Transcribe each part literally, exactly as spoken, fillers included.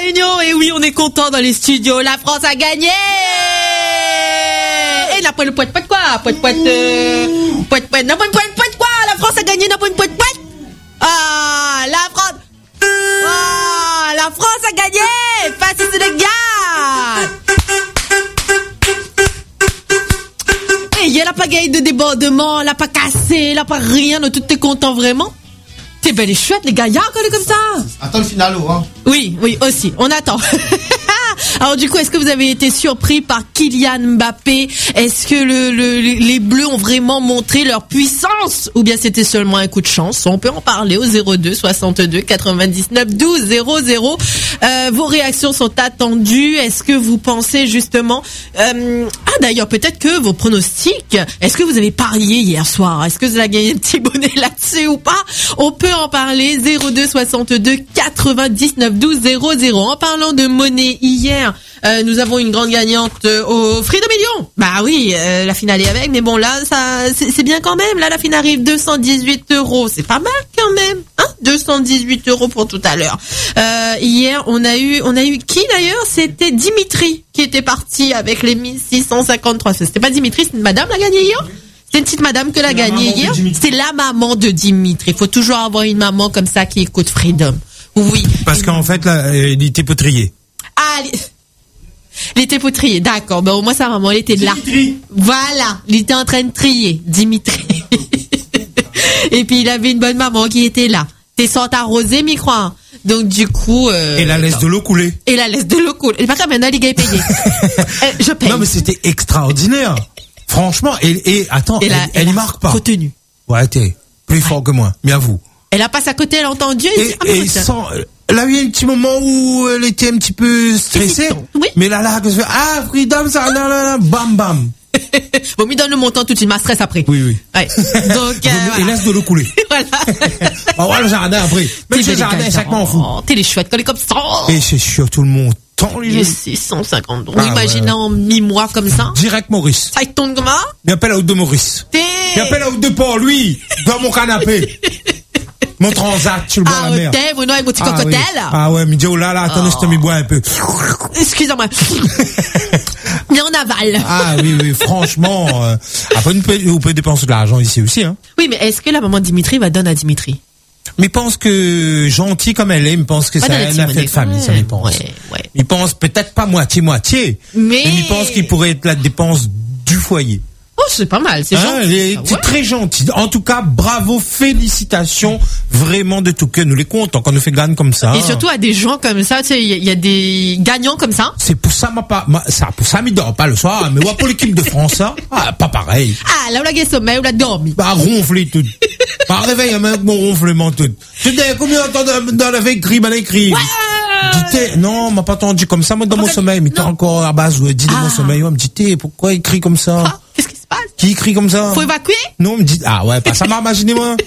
Réunion. Et oui, on est content dans les studios. La France a gagné. Et la poète poète poète quoi? Poète poète euh, poète poète. Non, poète poète poète quoi? La France a gagné. Non, poète poète poète. Ah, la France. Ah, la France a gagné. Face au Sénégal. Et elle a pas gagné de débordement, elle a pas cassé, elle a pas rien. Tout est content vraiment. C'est belle et chouette, les gars, y'a encore comme ça. Attends le final, hein. Oui, oui, aussi. On attend. Alors du coup, est-ce que vous avez été surpris par Kylian Mbappé? Est-ce que le, le, les Bleus ont vraiment montré leur puissance? Ou bien c'était seulement un coup de chance? On peut en parler au zéro deux soixante-deux quatre-vingt-dix-neuf douze zéro zéro. Euh, vos réactions sont attendues. Est-ce que vous pensez justement... Euh, ah d'ailleurs, peut-être que vos pronostics... Est-ce que vous avez parié hier soir? Est-ce que vous avez gagné un petit bonnet là-dessus ou pas? On peut en parler. zéro deux soixante-deux quatre-vingt-dix-neuf douze zéro zéro. En parlant de monnaie, hier, euh, nous avons une grande gagnante euh, au Freedom Million. Bah oui, euh, la finale est avec, mais bon là, ça, c'est, c'est bien quand même. Là, la finale arrive deux cent dix-huit euros. C'est pas mal quand même, hein? deux cent dix-huit euros pour tout à l'heure. Euh, hier, on a eu, on a eu qui d'ailleurs? C'était Dimitri qui était parti avec les mille six cent cinquante-trois. C'était pas Dimitri, c'est une madame l'a gagné hier? C'est une petite madame que l'a gagné hier. C'est la maman de Dimitri. Il faut toujours avoir une maman comme ça qui écoute Freedom. Oui. Parce qu'en fait, là, il était potrier. Ah, il était potrier, d'accord. Ben, au moins, sa maman, elle était là. Dimitri. Voilà. Il était en train de trier, Dimitri. Et puis, il avait une bonne maman qui était là. T'es sans t'arroser, m'y croire. Donc, du coup, euh, Et la laisse non. de l'eau couler. Et la laisse de l'eau couler. Et pas comme maintenant, les gars, ils payaient. euh, je paye. Non, mais c'était extraordinaire. Franchement, et, et attends, Et elle, la- elle, elle y a marque pas. retenu. Ouais, t'es plus fort que moi, bien vous. Elle a passé à côté, elle a entendu. Elle Et, dit, ah, mais et tiens. sans, elle a eu un petit moment où elle était un petit peu stressée. Hésitant, oui. Mais là, là, que je fais, ah, Freedom, ça, là, là, là, bam, bam. Bon, lui donne le montant tout de suite, ma stress après. Oui, oui. Ouais. Donc, euh, Et voilà. laisse de l'eau couler. Voilà. On va le jardin après. Même chez le jardin, chaque m'en fout. Oh, t'es les chouettes, quand les comme ça. Et c'est sûr, tout le monde tend les Les gens. six cent cinquante. On Ah, imagine ouais. en mi-mois comme ça. Direct Maurice. Ça, il tombe comment? Il appelle la route de Maurice. T'es... Il appelle la route de Port, lui, dans mon canapé. Mon transat sur le bord Ah, de la mer. hôtel, mon nom avec mon petit Ah, cocotel. oui. Ah ouais, mais dis, oh là là, attendez, je te m'y bois un peu. Excusez-moi. Mais on avale. Ah oui, oui, franchement, euh, après, vous pouvez, vous pouvez dépenser de l'argent ici aussi, hein. Oui, mais est-ce que la maman de Dimitri va donner à Dimitri? Mais pense que, gentil comme elle est, il pense que Pas c'est dans la un team, affaire de famille, ça, il pense. Ouais, ouais. Il pense peut-être pas moitié-moitié. Mais- il pense qu'il pourrait être la dépense du foyer. Oh, c'est pas mal, c'est Hein, gentil. elle est Ah ouais. très gentil. En tout cas, bravo, félicitations, vraiment de tout cœur. Nous les comptons quand on nous fait gagner comme ça. Et surtout à des gens comme ça, tu sais, il y, a- il y a des gagnants comme ça. C'est pour ça, ma pas, ma- ça, pour ça, m'y dort pas le soir. Mais ouais, pour l'équipe de France, ça, ah, pas pareil. Ah, là, on a gagné sommeil, on a dormi. Bah, ronfler tout. Bah, réveille, même avec mon ronflement tout. Tu dis, combien de temps dans dans la veille, crie, mal écrit. Dis-t'es, non, m'a pas entendu comme ça, moi, dans mon Pourquoi- sommeil, mais t'es non. encore à base, ouais, dis de Ah. mon sommeil, ouais, me dit, t'es, pourquoi il crie comme ça? Ah, qu'est-ce qui se passe? Qui crie comme ça? Faut évacuer? Non, me dit, ah ouais, pas ça m'a imaginé, moi.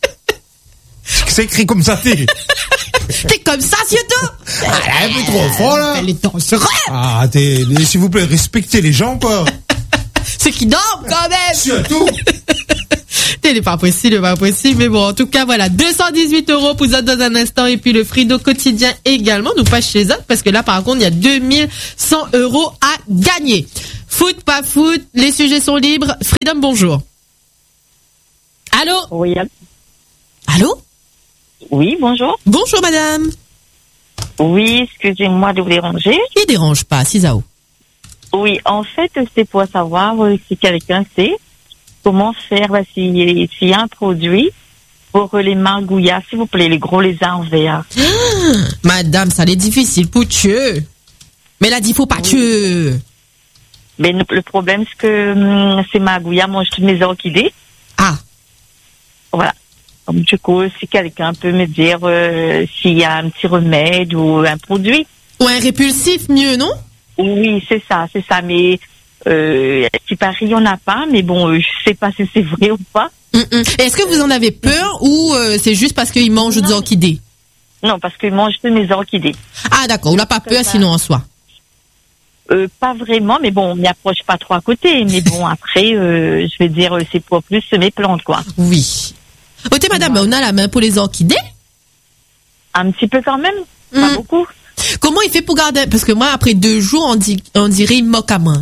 C'est écrit comme ça, t'es. T'es comme ça, surtout? Ah, un peu trop fort, là. Elle est dangereuse. Ah, t'es, s'il vous plaît, respectez les gens, quoi. Ceux qui dorment, quand même. Surtout. C'est pas possible, pas possible. Mais bon, en tout cas, voilà. deux cent dix-huit euros pour Zot dans un instant. Et puis le Frido quotidien également. Donc pas chez Zot, parce que là, par contre, il y a deux mille cent euros à gagner. Foot, pas foot. Les sujets sont libres. Freedom, bonjour. Allô? Oui, allô Allô? oui, bonjour. Bonjour, madame. Oui, excusez-moi de vous déranger. Il dérange pas, Cisao. Oui, en fait, c'est pour savoir euh, si quelqu'un sait comment faire, bah, si- s'il y a un produit pour euh, les margouillas, s'il vous plaît, les gros lézards verts. Madame, ça l'est difficile pour tuer. Mais là, dit faut pas tuer. Mais le le problème, c'est que hum, ces margouillas mangent toutes mes orchidées. Ah. Voilà. Donc, du coup, si quelqu'un peut me dire euh, s'il y a un petit remède ou un produit. Ou un répulsif, mieux, non? Oui, c'est ça, c'est ça. Mais euh, si Paris, il n'y en a pas. Mais bon, euh, je sais pas si c'est vrai ou pas. Mm, mm. Est-ce que vous en avez peur ou euh, c'est juste parce qu'ils mangent des orchidées? Non, parce qu'ils mangent toutes mes orchidées. Ah, d'accord. Ou n'a pas peur, ça. sinon en soi. Euh, pas vraiment, mais bon, on m'y approche pas trop à côté. Mais bon, après, euh, je vais dire, euh, c'est pour plus mes plantes, quoi. Oui. Ok, madame, on a la main pour les orchidées. Un petit peu quand même, pas Mm. beaucoup. Comment il fait pour garder? Parce que moi, après deux jours, on, dit, on dirait il moque à moi.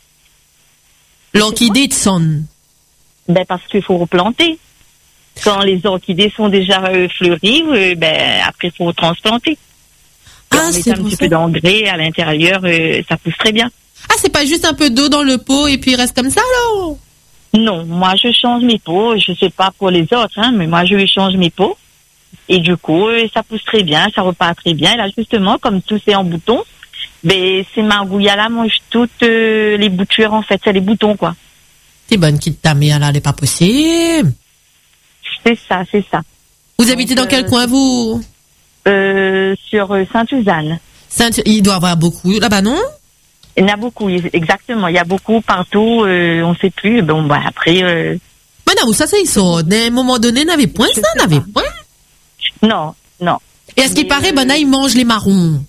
L'orchidée de son. Ben, parce qu'il faut replanter. Quand les orchidées sont déjà euh, fleuries, euh, ben, après, il faut transplanter. Ah, on met c'est un pour petit ça. peu d'engrais à l'intérieur, euh, ça pousse très bien. Ah, c'est pas juste un peu d'eau dans le pot et puis il reste comme ça, là? Non, moi, je change mes pots. Je sais pas pour les autres, hein, mais moi, je change mes pots. Et du coup, euh, ça pousse très bien, ça repart très bien. Et là, justement, comme tout c'est en bouton, ben, ces margouillas-là mangent toutes euh, les boutures, en fait. C'est les boutons, quoi. T'es bonne qui ta mère, là, elle est pas possible. C'est ça, c'est ça. Vous Donc, habitez dans quel euh, coin, vous? Euh, sur euh, Sainte-Suzanne. Saint- il doit y avoir beaucoup là-bas, non? Il y en a beaucoup, exactement. Il y a beaucoup partout, euh, on sait plus. Bon, bah, après, euh, Madame, où ça, c'est, ils sont, à un moment donné, n'avait point Je ça, sais n'avait pas. point. non, non. Et à ce qui Mais, paraît, euh, ben là, ils mangent les marrons.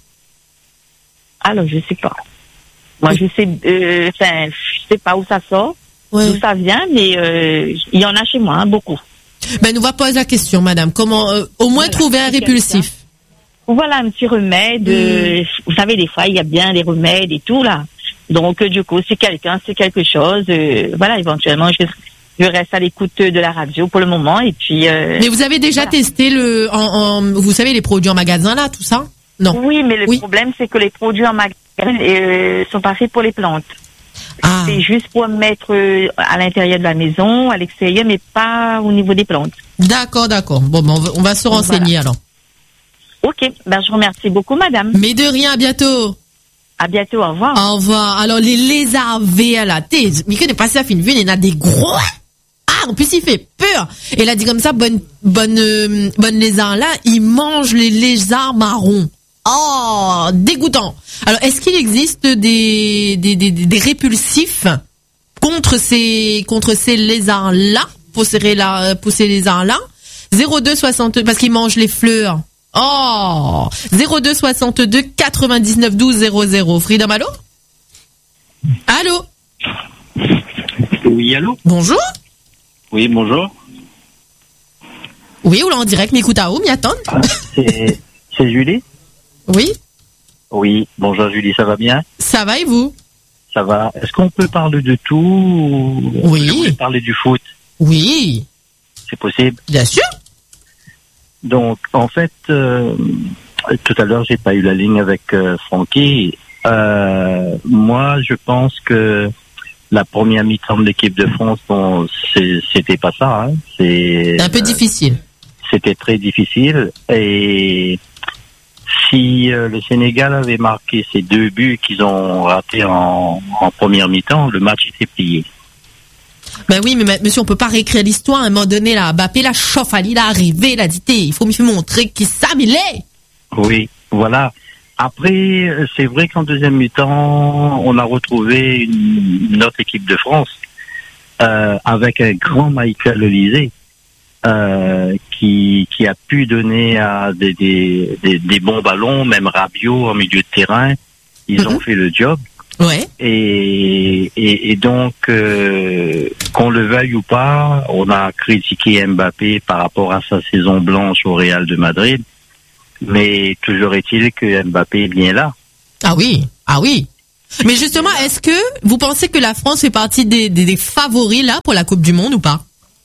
Alors, je sais pas. Moi, je sais, euh, enfin, je sais pas où ça sort, Ouais. d'où ça vient, mais euh, il y en a chez moi, hein, beaucoup. Ben, nous va poser la question, madame. Comment, euh, au moins Voilà, trouver un c'est répulsif. Voilà un petit remède. Mm. euh, vous savez, des fois, il y a bien des remèdes et tout, là. Donc, euh, du coup, si quelqu'un sait quelque chose, euh, voilà, éventuellement, je, je reste à l'écoute de la radio pour le moment, et puis... Euh, Mais vous avez déjà voilà. testé le, en, en, vous savez, les produits en magasin, là, tout ça? Non. Oui, mais le Oui. problème, c'est que les produits en magasin euh, sont pas faits pour les plantes. Ah. C'est juste pour mettre euh, à l'intérieur de la maison, à l'extérieur, mais pas au niveau des plantes. D'accord, d'accord. Bon, ben, on va, on va se renseigner, alors. Ok, ben je vous remercie beaucoup, madame. Mais de rien, à bientôt. À bientôt, au revoir. Au revoir. Alors, les lézards verts, là, t'es, mais que n'est pas ça, une vue, il y en a des gros. Ah, en plus, il fait peur. Et elle a dit comme ça, bonne, bonne, euh, bonne lézard, là, il mange les lézards marrons. Oh, dégoûtant. Alors, est-ce qu'il existe des, des, des, des répulsifs contre ces, contre ces lézards-là, pour ces, ré- pour ces lézards-là? zéro deux soixante, parce qu'ils mangent les fleurs. Oh, zéro deux soixante-deux quatre-vingt-dix-neuf douze zéro zéro. Freedom, allô? Allô? Oui, allô? Bonjour? Oui, bonjour. Oui, ou là en direct, m'écoute à où, m'y attendre? Ah, c'est, c'est Julie? Oui, Oui, bonjour Julie, ça va bien? ça va et vous? Ça va. Est-ce qu'on peut parler de tout ou Oui. je voulais parler du foot? Oui, C'est possible? bien sûr. Donc, en fait, euh, tout à l'heure, j'ai pas eu la ligne avec euh, Francky. Euh, moi, je pense que la première mi-temps de l'équipe de France, bon, c'est, c'était pas ça. Hein. C'est C'est un peu difficile. C'était très difficile et si euh, le Sénégal avait marqué ces deux buts qu'ils ont ratés en, en première mi-temps, le match était plié. Ben oui, mais ma- monsieur, on peut pas réécrire l'histoire. À un moment donné, là, Mbappé, la chauffe, il est arrivé, il a dit, il faut me montrer qui ça, il est. Oui, voilà. Après, c'est vrai qu'en deuxième mi-temps, on a retrouvé une, une autre équipe de France euh, avec un grand Michael Olise euh, qui, qui a pu donner à des, des, des, des bons ballons, même Rabiot en milieu de terrain. Ils Mhm. ont fait le job. Ouais. Et, et, et donc, euh, qu'on le veuille ou pas, on a critiqué Mbappé par rapport à sa saison blanche au Real de Madrid. Mais toujours est-il que Mbappé est bien là. Ah oui, ah oui. Mais justement, est-ce que vous pensez que la France fait partie des, des, des favoris, là, pour la Coupe du Monde ou pas?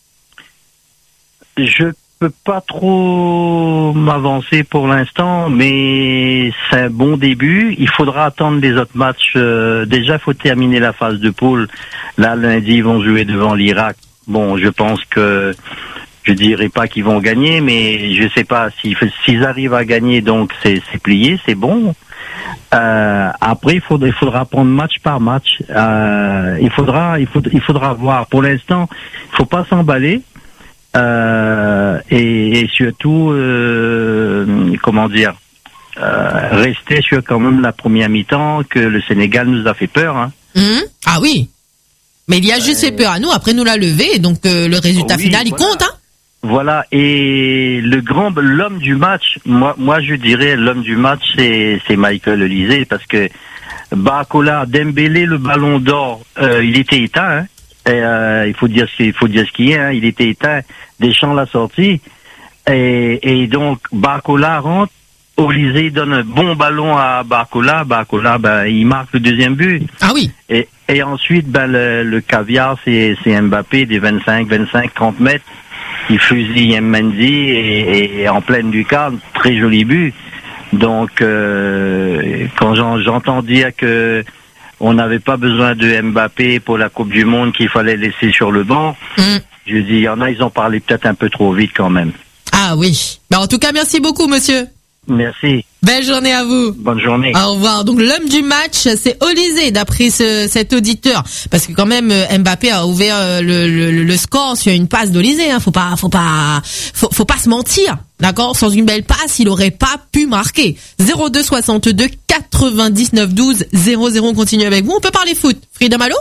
Je peux pas trop m'avancer pour l'instant, mais c'est un bon début. Il faudra attendre les autres matchs. Euh, déjà, il faut terminer la phase de poule. Là, lundi, ils vont jouer devant l'Irak. Bon, je pense que je dirais pas qu'ils vont gagner, mais je sais pas s'ils s'ils arrivent à gagner, donc c'est c'est plié, c'est bon. Euh, après, il faudra, il faudra prendre match par match. Euh, il faudra, il faudra, il faudra voir. Pour l'instant, il faut pas s'emballer. Euh, et, et surtout, euh, comment dire, euh, rester sur quand même la première mi-temps que le Sénégal nous a fait peur. Hein. Hum Ah oui. Mais il y a juste fait peur à nous, après nous l'a levé, donc euh, le résultat Oui, final, il voilà. compte, hein? Voilà. Et le grand, l'homme du match, moi, moi je dirais l'homme du match, c'est, c'est Michael Olise, parce que Barcola, Dembélé, le Ballon d'Or, euh, il était éteint. Hein. Et, euh, il faut dire ce qu'il faut dire ce qu'il y a. Hein. Il était éteint. Deschamps l'a sorti. Et, et donc Barcola rentre Olysée donne un bon ballon à Barcola. Barcola, ben, il marque le deuxième but. Ah oui. Et, et ensuite, ben, le, le caviar, c'est, c'est Mbappé des vingt-cinq, vingt-cinq, trente mètres. Il fusille Mendy et, et en pleine lucarne, très joli but. Donc, euh, quand j'en, j'entends dire que on n'avait pas besoin de Mbappé pour la Coupe du Monde, qu'il fallait laisser sur le banc, mm. je dis, il y en a, ils ont parlé peut-être un peu trop vite quand même. Ah oui. Ben, en tout cas, merci beaucoup, monsieur. Merci. Belle journée à vous. Bonne journée. Au revoir. Donc l'homme du match, c'est Olysée, d'après ce, cet auditeur, parce que quand même Mbappé a ouvert le, le, le score sur une passe d'Olysée. Hein. Faut pas, faut pas, faut, faut pas se mentir. D'accord. Sans une belle passe, il aurait pas pu marquer. zéro deux soixante-deux quatre-vingt-dix-neuf douze zéro zéro. On continue avec vous. On peut parler foot. Freedom, allô.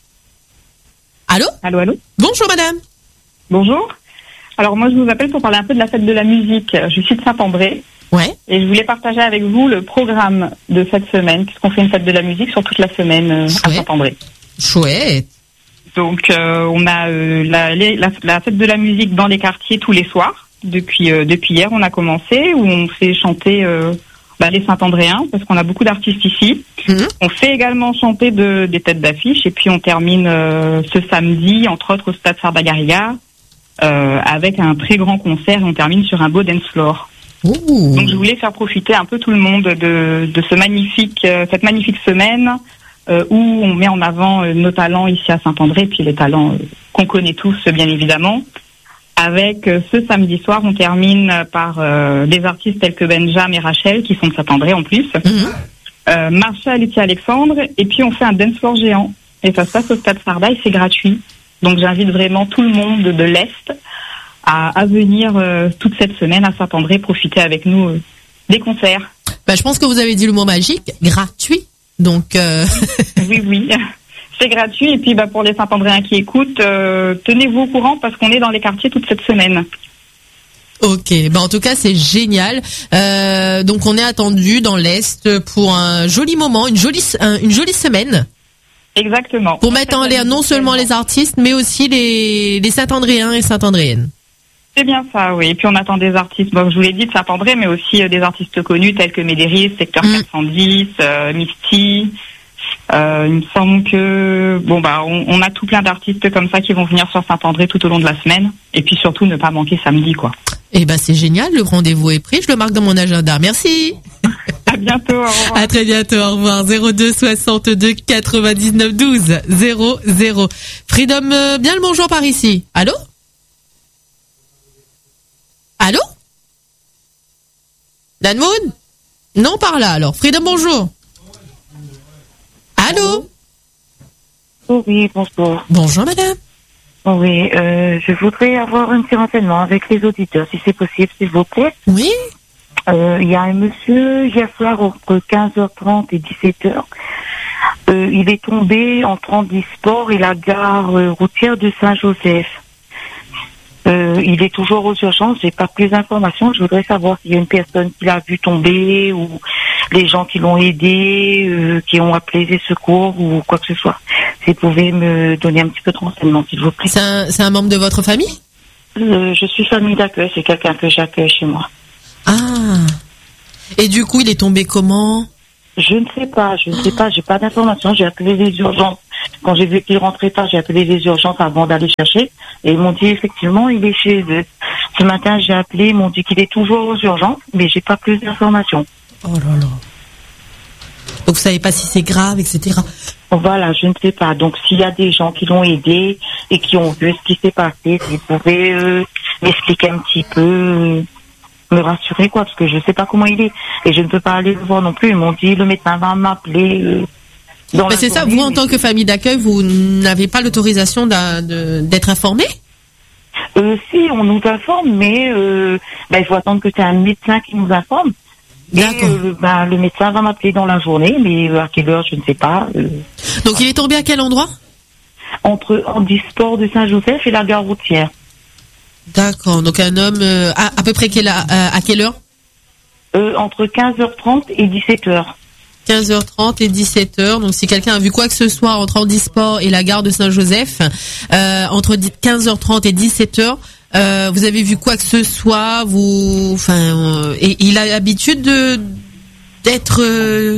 Allô. Allô, allô. Bonjour madame. Bonjour. Alors moi je vous appelle pour parler un peu de la fête de la musique. Je suis de Saint-André. Ouais. Et je voulais partager avec vous le programme de cette semaine, puisqu'on fait une fête de la musique sur toute la semaine euh, à Saint-André. Chouette. Donc euh, on a euh, la, les, la, la fête de la musique dans les quartiers tous les soirs. Depuis euh, depuis hier, on a commencé, où on fait chanter euh, bah, les Saint-Andréens, parce qu'on a beaucoup d'artistes ici. Mmh. On fait également chanter de, des têtes d'affiche, et puis on termine euh, ce samedi, entre autres au Stade Sarda-Garriga, euh, avec un très grand concert, et on termine sur un beau dance floor. Ouh. Donc je voulais faire profiter un peu tout le monde de, de ce magnifique, euh, cette magnifique semaine euh, où on met en avant euh, nos talents ici à Saint-André, puis les talents euh, qu'on connaît tous bien évidemment. Avec euh, ce samedi soir, on termine par euh, des artistes tels que Benjam et Rachel qui sont de Saint-André en plus, mm-hmm. euh, Marshall et Alexandre, et puis on fait un dance floor géant et ça se passe au Stade Sarda et c'est gratuit. Donc j'invite vraiment tout le monde de l'Est À, à venir euh, toute cette semaine à Saint-André profiter avec nous euh, des concerts. Bah, je pense que vous avez dit le mot magique, gratuit. Donc euh... oui, oui, c'est gratuit. Et puis bah, pour les Saint-Andréens qui écoutent, euh, tenez-vous au courant parce qu'on est dans les quartiers toute cette semaine. Ok, bah en tout cas c'est génial. Euh, donc on est attendu dans l'Est pour un joli moment, une jolie, un, une jolie semaine. Exactement. Pour mettre en l'air non seulement les artistes, mais aussi les, les Saint-Andréens et Saint-Andréennes. C'est bien ça, oui. Et puis on attend des artistes, bon, je vous l'ai dit, de Saint-André, mais aussi euh, des artistes connus tels que Médéris, Secteur mmh. quatre cent dix, euh, Misty. Euh, il me semble que bon bah on, on a tout plein d'artistes comme ça qui vont venir sur Saint-André tout au long de la semaine. Et puis surtout ne pas manquer samedi, quoi. Eh ben c'est génial, le rendez-vous est pris, je le marque dans mon agenda. Merci. À bientôt, au revoir. À très bientôt, au revoir. zéro deux soixante-deux quatre-vingt-dix-neuf douze zéro zéro. Freedom, euh, bien le bonjour par ici. Allô? Allô? Danmoun? Non, par là alors. Freedom, bonjour. Allô? Oh oui, bonjour. Bonjour madame. Oh oui, euh, je voudrais avoir un petit renseignement avec les auditeurs, si c'est possible, s'il vous plaît. Oui. Euh, il y a un monsieur, hier soir, entre quinze heures trente et dix-sept heures, euh, il est tombé en transport et la gare euh, routière de Saint-Joseph. Euh, il est toujours aux urgences, j'ai pas plus d'informations. Je voudrais savoir s'il y a une personne qui l'a vu tomber ou les gens qui l'ont aidé, euh, qui ont appelé les secours ou quoi que ce soit. Si vous pouvez me donner un petit peu de renseignements, s'il vous plaît. C'est un, c'est un membre de votre famille? euh, Je suis famille d'accueil, c'est quelqu'un que j'accueille chez moi. Ah. Et du coup, il est tombé comment? Je ne sais pas, je ne sais pas, j'ai pas d'informations. J'ai appelé les urgences. Quand j'ai vu qu'il rentrait pas, j'ai appelé les urgences avant d'aller chercher. Et ils m'ont dit effectivement, il est chez eux. Ce matin, j'ai appelé, ils m'ont dit qu'il est toujours aux urgences, mais j'ai pas plus d'informations. Oh là là. Donc vous savez pas si c'est grave, et cetera. Voilà, je ne sais pas. Donc s'il y a des gens qui l'ont aidé et qui ont vu ce qui s'est passé, si vous pouvez euh, m'expliquer un petit peu, euh, me rassurer quoi, parce que je sais pas comment il est. Et je ne peux pas aller le voir non plus. Ils m'ont dit le médecin va m'appeler. Euh, Mais c'est ça, vous en tant que famille d'accueil, vous n'avez pas l'autorisation d'a, de, d'être informé? Euh, si, on nous informe, mais euh, bah, il faut attendre que c'est un médecin qui nous informe. D'accord. Et, euh, bah, le médecin va m'appeler dans la journée, mais à quelle heure, je ne sais pas. Euh, Donc il est tombé à quel endroit? Entre Handisport de Saint-Joseph et la gare routière. D'accord, donc un homme euh, à, à peu près quelle, à, à quelle heure? euh, Entre quinze heures trente et dix-sept heures. quinze heures trente et dix-sept heures. Donc si quelqu'un a vu quoi que ce soit entre Handisport et la gare de Saint-Joseph, euh, entre quinze heures trente et dix-sept heures, Euh, vous avez vu quoi que ce soit, vous, enfin, euh, et il a l'habitude de d'être euh,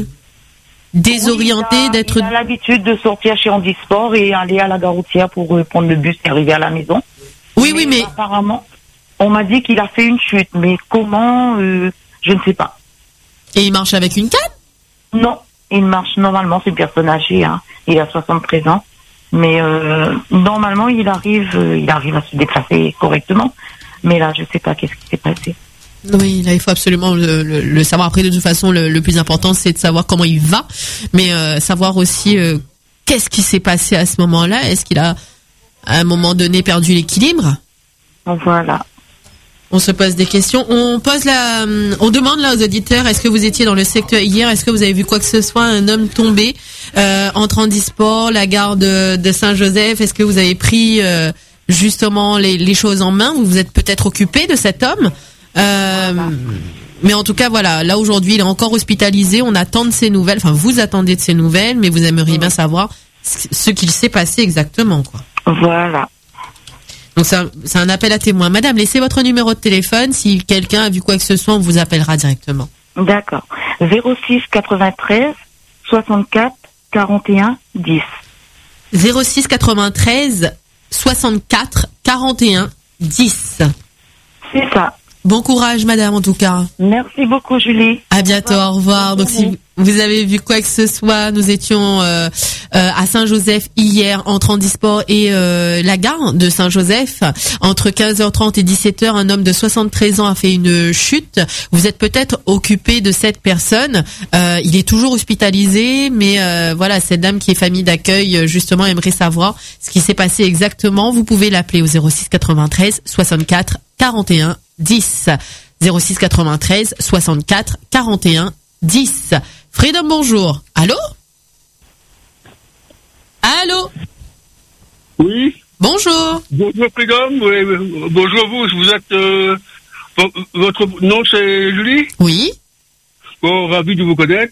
désorienté, oui, il a, d'être. Il a l'habitude de sortir chez Handisport et aller à la gare routière pour euh, prendre le bus et arriver à la maison. Oui, mais oui, mais apparemment, on m'a dit qu'il a fait une chute, mais comment, euh, je ne sais pas. Et il marche avec une canne? Non, il marche normalement, c'est une personne âgée, hein. Il a soixante-treize ans. Mais euh, normalement, il arrive, euh, il arrive à se déplacer correctement. Mais là, je sais pas qu'est-ce qui s'est passé. Oui, là, il faut absolument le, le, le savoir. Après, de toute façon, le, le plus important, c'est de savoir comment il va, mais euh, savoir aussi euh, qu'est-ce qui s'est passé à ce moment-là. Est-ce qu'il a, à un moment donné, perdu l'équilibre? Voilà. On se pose des questions. On pose la, on demande là aux auditeurs, est-ce que vous étiez dans le secteur hier? Est-ce que vous avez vu quoi que ce soit, un homme tombé euh, entre Handisport, la gare de, de Saint-Joseph? Est-ce que vous avez pris euh, justement les, les choses en main? Vous vous êtes peut-être occupé de cet homme, euh, mais en tout cas voilà. Là aujourd'hui, il est encore hospitalisé. On attend de ses nouvelles. Enfin, vous attendez de ses nouvelles, mais vous aimeriez bien savoir ce qu'il s'est passé exactement, quoi. Voilà. Donc c'est un, c'est un appel à témoins. Madame, laissez votre numéro de téléphone. Si quelqu'un a vu quoi que ce soit, on vous appellera directement. D'accord. zéro six quatre-vingt-treize soixante-quatre quarante et un dix. zéro six quatre-vingt-treize soixante-quatre quarante et un dix. C'est ça. Bon courage, madame, en tout cas. Merci beaucoup, Julie. À bientôt, au revoir. Donc, si vous avez vu quoi que ce soit, nous étions euh, euh, à Saint-Joseph hier, entre Handisport et euh, la gare de Saint-Joseph. Entre quinze heures trente et dix-sept heures, un homme de soixante-treize ans a fait une chute. Vous êtes peut-être occupé de cette personne. Euh, il est toujours hospitalisé, mais euh, voilà, cette dame qui est famille d'accueil, justement, aimerait savoir ce qui s'est passé exactement. Vous pouvez l'appeler au zéro six quatre-vingt-treize soixante-quatre quarante et un dix. zéro six quatre-vingt-treize soixante-quatre quarante et un dix. Freedom, bonjour. Allô? Allô? Oui. Bonjour. Bonjour Freedom. Oui, bonjour vous. Vous êtes euh, votre nom c'est Julie? Oui. Bon, ravi de vous connaître.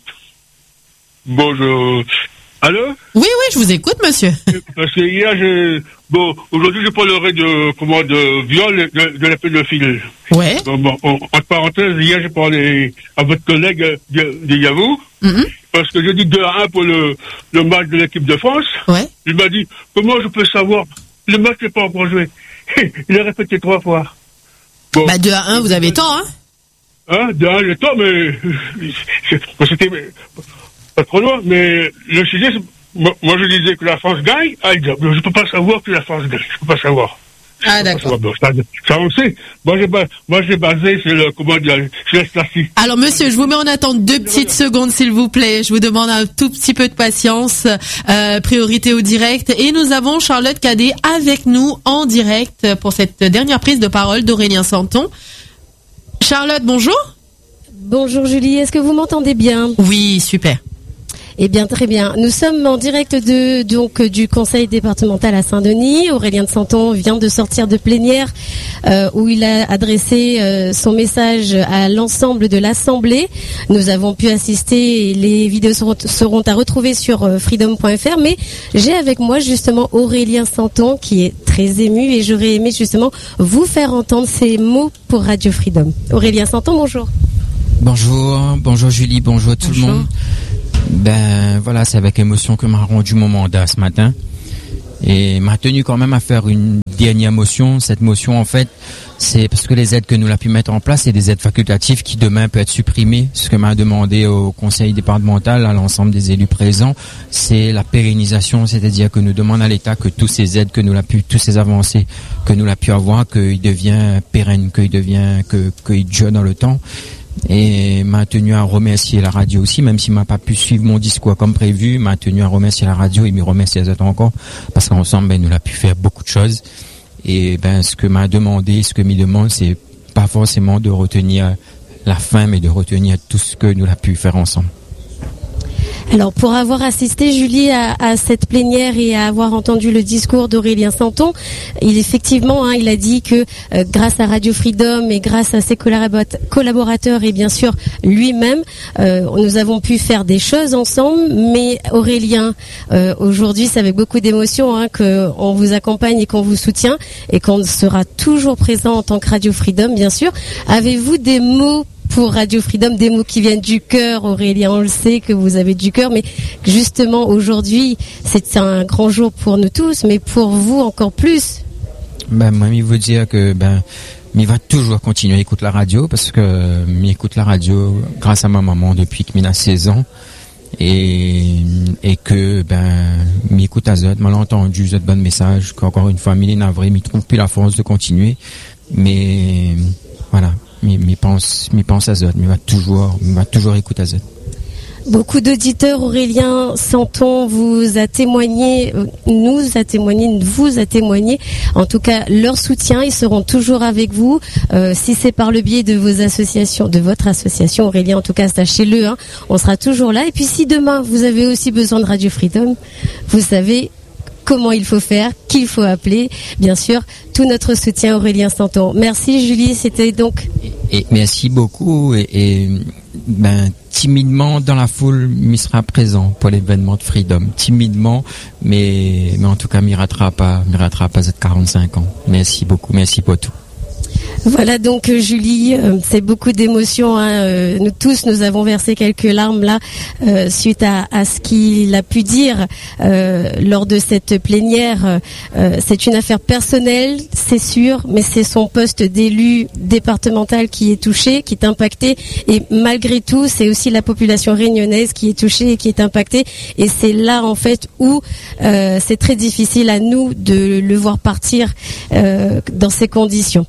Bonjour. Allô? Oui, oui, je vous écoute, monsieur. Parce que hier, je, bon, aujourd'hui, je parlerai de, comment, de viol de, de la pédophilie. Ouais. Bon, bon, en, entre parenthèses, hier, j'ai parlé à votre collègue de, de Yahoo. Mm-hmm. Parce que je dis deux à un pour le, le match de l'équipe de France. Ouais. Il m'a dit, comment je peux savoir? Le match n'est pas encore joué. Il a répété trois fois. Bon. Bah, deux à un, vous avez temps, hein? Hein, deux à un, j'ai temps, mais, c'était, pas trop loin, mais le sujet, moi, moi je disais que la France gagne, ah, je ne peux pas savoir que la France gagne, je ne peux pas savoir. Ah, d'accord. Ça, ça on sait. Moi j'ai, moi, j'ai basé sur le, comment dire, sur la statistique. Alors, monsieur, je vous mets en attente deux petites secondes, s'il vous plaît. Je vous demande un tout petit peu de patience. Euh, priorité au direct. Et nous avons Charlotte Cadet avec nous en direct pour cette dernière prise de parole d'Aurélien Santon. Charlotte, bonjour. Bonjour Julie, est-ce que vous m'entendez bien? Oui, super. Eh bien, très bien. Nous sommes en direct de donc du conseil départemental à Saint-Denis. Aurélien de Santon vient de sortir de plénière euh, où il a adressé euh, son message à l'ensemble de l'Assemblée. Nous avons pu assister. Les vidéos seront, seront à retrouver sur euh, freedom point f r. Mais j'ai avec moi justement Aurélien Santon qui est très ému et j'aurais aimé justement vous faire entendre ces mots pour Radio Freedom. Aurélien Santon, bonjour. Bonjour, bonjour Julie, bonjour tout bonjour. le monde. Ben voilà, c'est avec émotion que m'a rendu mon mandat ce matin et m'a tenu quand même à faire une dernière motion. Cette motion en fait, c'est parce que les aides que nous avons pu mettre en place, c'est des aides facultatives qui demain peuvent être supprimées. Ce que m'a demandé au conseil départemental, à l'ensemble des élus présents, c'est la pérennisation, c'est-à-dire que nous demandons à l'État que tous ces aides que nous avons pu, tous ces avancées que nous avons pu avoir, qu'ils deviennent pérennes, qu'ils deviennent, que, qu'ils durent dans le temps. Et m'a tenu à remercier la radio aussi, même s'il m'a pas pu suivre mon discours comme prévu, m'a tenu à remercier la radio et me remercier les autres encore, parce qu'ensemble, ben, nous l'a pu faire beaucoup de choses. Et ben, ce que m'a demandé, ce que m'y demande, c'est pas forcément de retenir la fin, mais de retenir tout ce que nous l'a pu faire ensemble. Alors, pour avoir assisté, Julie, à, à cette plénière et à avoir entendu le discours d'Aurélien Santon, il effectivement, hein, il a dit que euh, grâce à Radio Freedom et grâce à ses collabora- collaborateurs et bien sûr lui-même, euh, nous avons pu faire des choses ensemble. Mais Aurélien, euh, aujourd'hui, c'est avec beaucoup d'émotion hein, qu'on vous accompagne et qu'on vous soutient et qu'on sera toujours présent en tant que Radio Freedom, bien sûr. Avez-vous des mots pour Radio Freedom, des mots qui viennent du cœur, Aurélien? On le sait que vous avez du cœur, mais justement aujourd'hui, c'est un grand jour pour nous tous, mais pour vous encore plus. Ben moi, il veut dire que ben, il va toujours continuer à écouter la radio parce que il écoute la radio grâce à ma maman depuis qu'il a seize ans et et que ben, il écoute Azot, m'a entendu ce bon message qu'encore une fois, il est navré, il trouve plus la force de continuer, mais voilà. Mais, mais pense, mais pense à Zot, mais va toujours, va toujours écouter à Zot. Beaucoup d'auditeurs, Aurélien Santon vous a témoigné, nous a témoigné, vous a témoigné, en tout cas leur soutien, ils seront toujours avec vous, euh, si c'est par le biais de vos associations, de votre association, Aurélien, en tout cas sachez-le, hein, on sera toujours là. Et puis si demain vous avez aussi besoin de Radio Freedom, vous savez comment il faut faire, qu'il faut appeler, bien sûr, tout notre soutien Aurélien Santon. Merci Julie, c'était donc... Et, et merci beaucoup et, et ben, timidement dans la foule, il sera présent pour l'événement de Freedom. Timidement, mais, mais en tout cas, il ratera pas, il ratera pas cette quarante-cinq ans. Merci beaucoup, merci pour tout. Voilà donc Julie, euh, c'est beaucoup d'émotions. Hein, euh, nous tous, nous avons versé quelques larmes là euh, suite à, à ce qu'il a pu dire euh, lors de cette plénière. Euh, c'est une affaire personnelle, c'est sûr, mais c'est son poste d'élu départemental qui est touché, qui est impacté. Et malgré tout, c'est aussi la population réunionnaise qui est touchée et qui est impactée. Et c'est là en fait où euh, c'est très difficile à nous de le voir partir euh, dans ces conditions.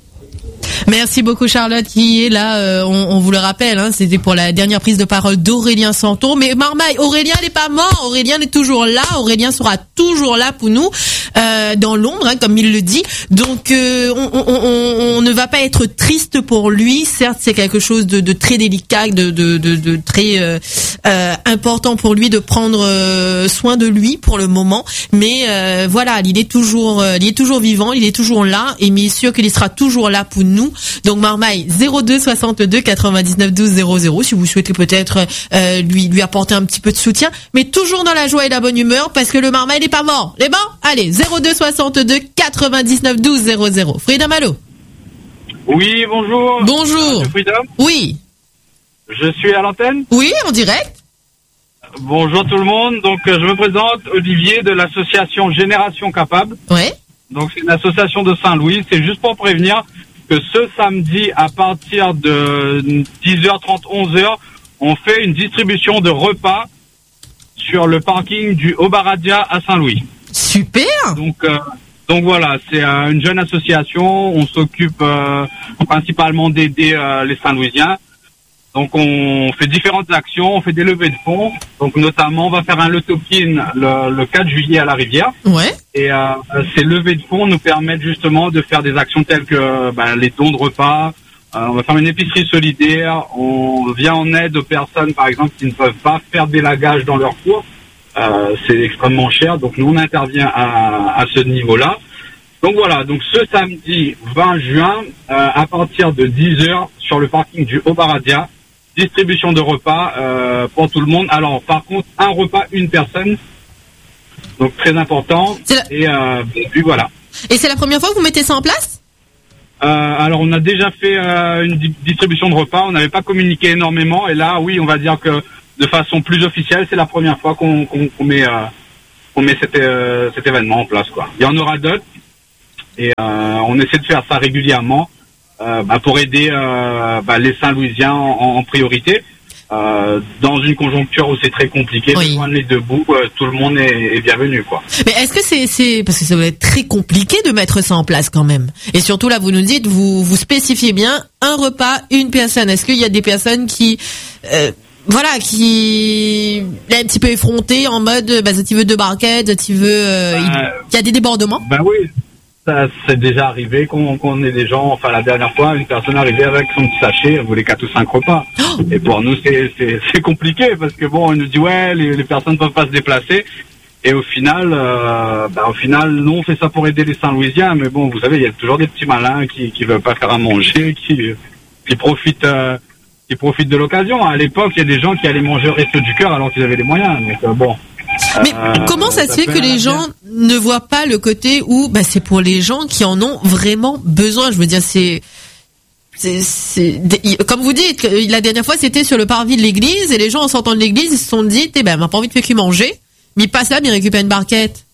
Merci beaucoup Charlotte qui est là, euh, on, on vous le rappelle, hein, c'était pour la dernière prise de parole d'Aurélien Santon. Mais Marmaille, Aurélien n'est pas mort, Aurélien est toujours là, Aurélien sera toujours là pour nous, euh, dans l'ombre, hein, comme il le dit. Donc euh, on, on, on, on ne va pas être triste pour lui. Certes, c'est quelque chose de, de très délicat, de, de, de, de très euh, euh, important pour lui de prendre euh, soin de lui pour le moment. Mais euh, voilà, il est toujours, euh, il est toujours vivant, il est toujours là, et mais sûr qu'il sera toujours là pour nous. Donc Marmaille, zéro deux soixante-deux quatre-vingt-dix-neuf douze zéro zéro si vous souhaitez peut-être euh, lui lui apporter un petit peu de soutien, mais toujours dans la joie et la bonne humeur parce que le Marmaille n'est pas mort. Les bon, allez, zéro deux soixante-deux quatre-vingt-dix-neuf douze zéro zéro. Freedom, allô. Oui, bonjour. Bonjour. Freedom. Oui. Je suis à l'antenne. Oui, en direct. Bonjour tout le monde. Donc euh, je me présente, Olivier de l'association Génération Capable. Ouais. Donc c'est une association de Saint-Louis. C'est juste pour prévenir que ce samedi, à partir de dix heures trente, onze heures, on fait une distribution de repas sur le parking du Haut-Baradia à Saint-Louis. Super. Donc, euh, donc voilà, c'est euh, une jeune association. On s'occupe euh, principalement d'aider euh, les Saint-Louisiens. Donc on fait différentes actions, on fait des levées de fonds. Donc notamment, on va faire un lotopine le, le quatre juillet à la Rivière. Ouais. Et euh, ces levées de fonds nous permettent justement de faire des actions telles que ben, les dons de repas. Euh, on va faire une épicerie solidaire. On vient en aide aux personnes, par exemple, qui ne peuvent pas faire d'élagage dans leur cours. Euh, c'est extrêmement cher. Donc nous, on intervient à, à ce niveau-là. Donc voilà, donc ce samedi vingt juin, euh, à partir de dix heures, sur le parking du Haut-Baradia, distribution de repas euh, pour tout le monde. Alors, par contre, un repas, une personne. Donc, très important. La... Et, euh, et puis, voilà. Et c'est la première fois que vous mettez ça en place ? euh, Alors, on a déjà fait euh, une di- distribution de repas. On n'avait pas communiqué énormément. Et là, oui, on va dire que de façon plus officielle, c'est la première fois qu'on, qu'on, qu'on met, euh, qu'on met cet, euh, cet événement en place, quoi. Il y en aura d'autres. Et euh, on essaie de faire ça régulièrement. Euh, bah, pour aider euh, bah, les Saint-Louisiens en, en priorité euh, dans une conjoncture où c'est très compliqué, oui. De joindre les deux bouts, euh, tout le monde est, est bienvenu, quoi. Mais est-ce que c'est, c'est parce que ça va être très compliqué de mettre ça en place quand même. Et surtout là, vous nous dites, vous vous spécifiez bien un repas, une personne. Est-ce qu'il y a des personnes qui euh, voilà, qui est un petit peu effrontées en mode, bah, tu veux deux barquettes, tu veux, euh, il y a des débordements. Ben oui. ça, c'est déjà arrivé qu'on, qu'on ait des gens, enfin la dernière fois, une personne arrivait avec son petit sachet, elle voulait quatre ou cinq repas. Oh. Et pour nous, c'est, c'est, c'est compliqué parce que bon, on nous dit ouais, les, les personnes peuvent pas se déplacer. Et au final, euh, bah, au final, nous on fait ça pour aider les Saint-Louisiens, mais bon, vous savez, il y a toujours des petits malins qui qui veulent pas faire à manger, qui qui profitent, euh, qui profitent de l'occasion. À l'époque, il y a des gens qui allaient manger au Resto du Cœur alors qu'ils avaient les moyens. Donc euh, bon. Mais euh, comment ça, ça se fait que les gens ne voient pas le côté où bah, c'est pour les gens qui en ont vraiment besoin? Je veux dire, c'est, c'est, c'est comme vous dites, la dernière fois c'était sur le parvis de l'église et les gens en sortant de l'église ils se sont dit, eh ben, on n'a pas envie de faire que manger, mais ils passent là, mais ils récupèrent une barquette.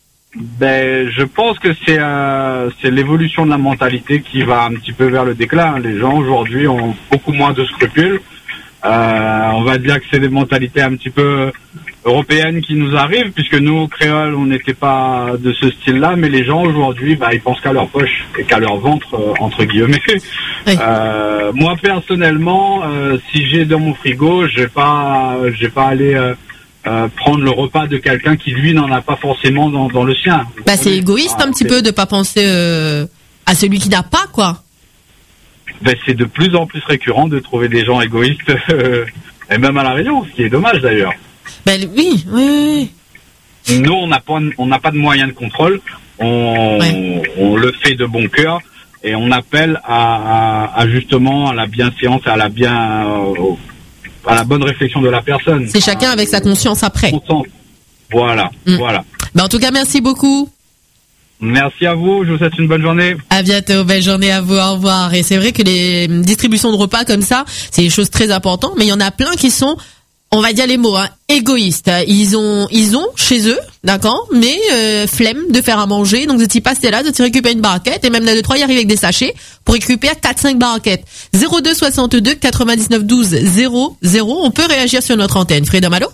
Ben, je pense que c'est euh, c'est l'évolution de la mentalité qui va un petit peu vers le déclin. Les gens aujourd'hui ont beaucoup moins de scrupules. Euh, on va dire que c'est des mentalités un petit peu européennes qui nous arrivent, puisque nous, au créole, on n'était pas de ce style-là, mais les gens aujourd'hui, bah, ils pensent qu'à leur poche et qu'à leur ventre, euh, entre guillemets. Oui. Euh, moi, personnellement, euh, si j'ai dans mon frigo, je vais pas, je vais pas aller euh, euh, prendre le repas de quelqu'un qui, lui, n'en a pas forcément dans, dans le sien. Bah, c'est égoïste ah, un petit c'est... peu de pas penser euh, à celui qui n'a pas, quoi. Ben, c'est de plus en plus récurrent de trouver des gens égoïstes, euh, et même à La Réunion, ce qui est dommage d'ailleurs. Ben oui, oui, oui. Nous, on n'a pas, on n'a pas de moyens de contrôle. On, ouais. on, on le fait de bon cœur et on appelle à, à, à justement à la bienséance, à la bien, euh, à la bonne réflexion de la personne. C'est chacun avec sa conscience après. Voilà, mm. voilà. Ben en tout cas, merci beaucoup. Merci à vous, je vous souhaite une bonne journée. À bientôt, belle journée à vous, au revoir. Et c'est vrai que les distributions de repas comme ça, c'est des choses très importantes, mais il y en a plein qui sont, on va dire les mots, hein, égoïstes. Ils ont, ils ont chez eux, d'accord, mais euh, flemme de faire à manger, donc de t'y passer là, de t'y récupérer une barquette, et même là de trois, y arriver avec des sachets pour récupérer quatre cinq barquettes. zéro deux soixante-deux quatre-vingt-dix-neuf douze zéro zéro, on peut réagir sur notre antenne. Freedom, allô?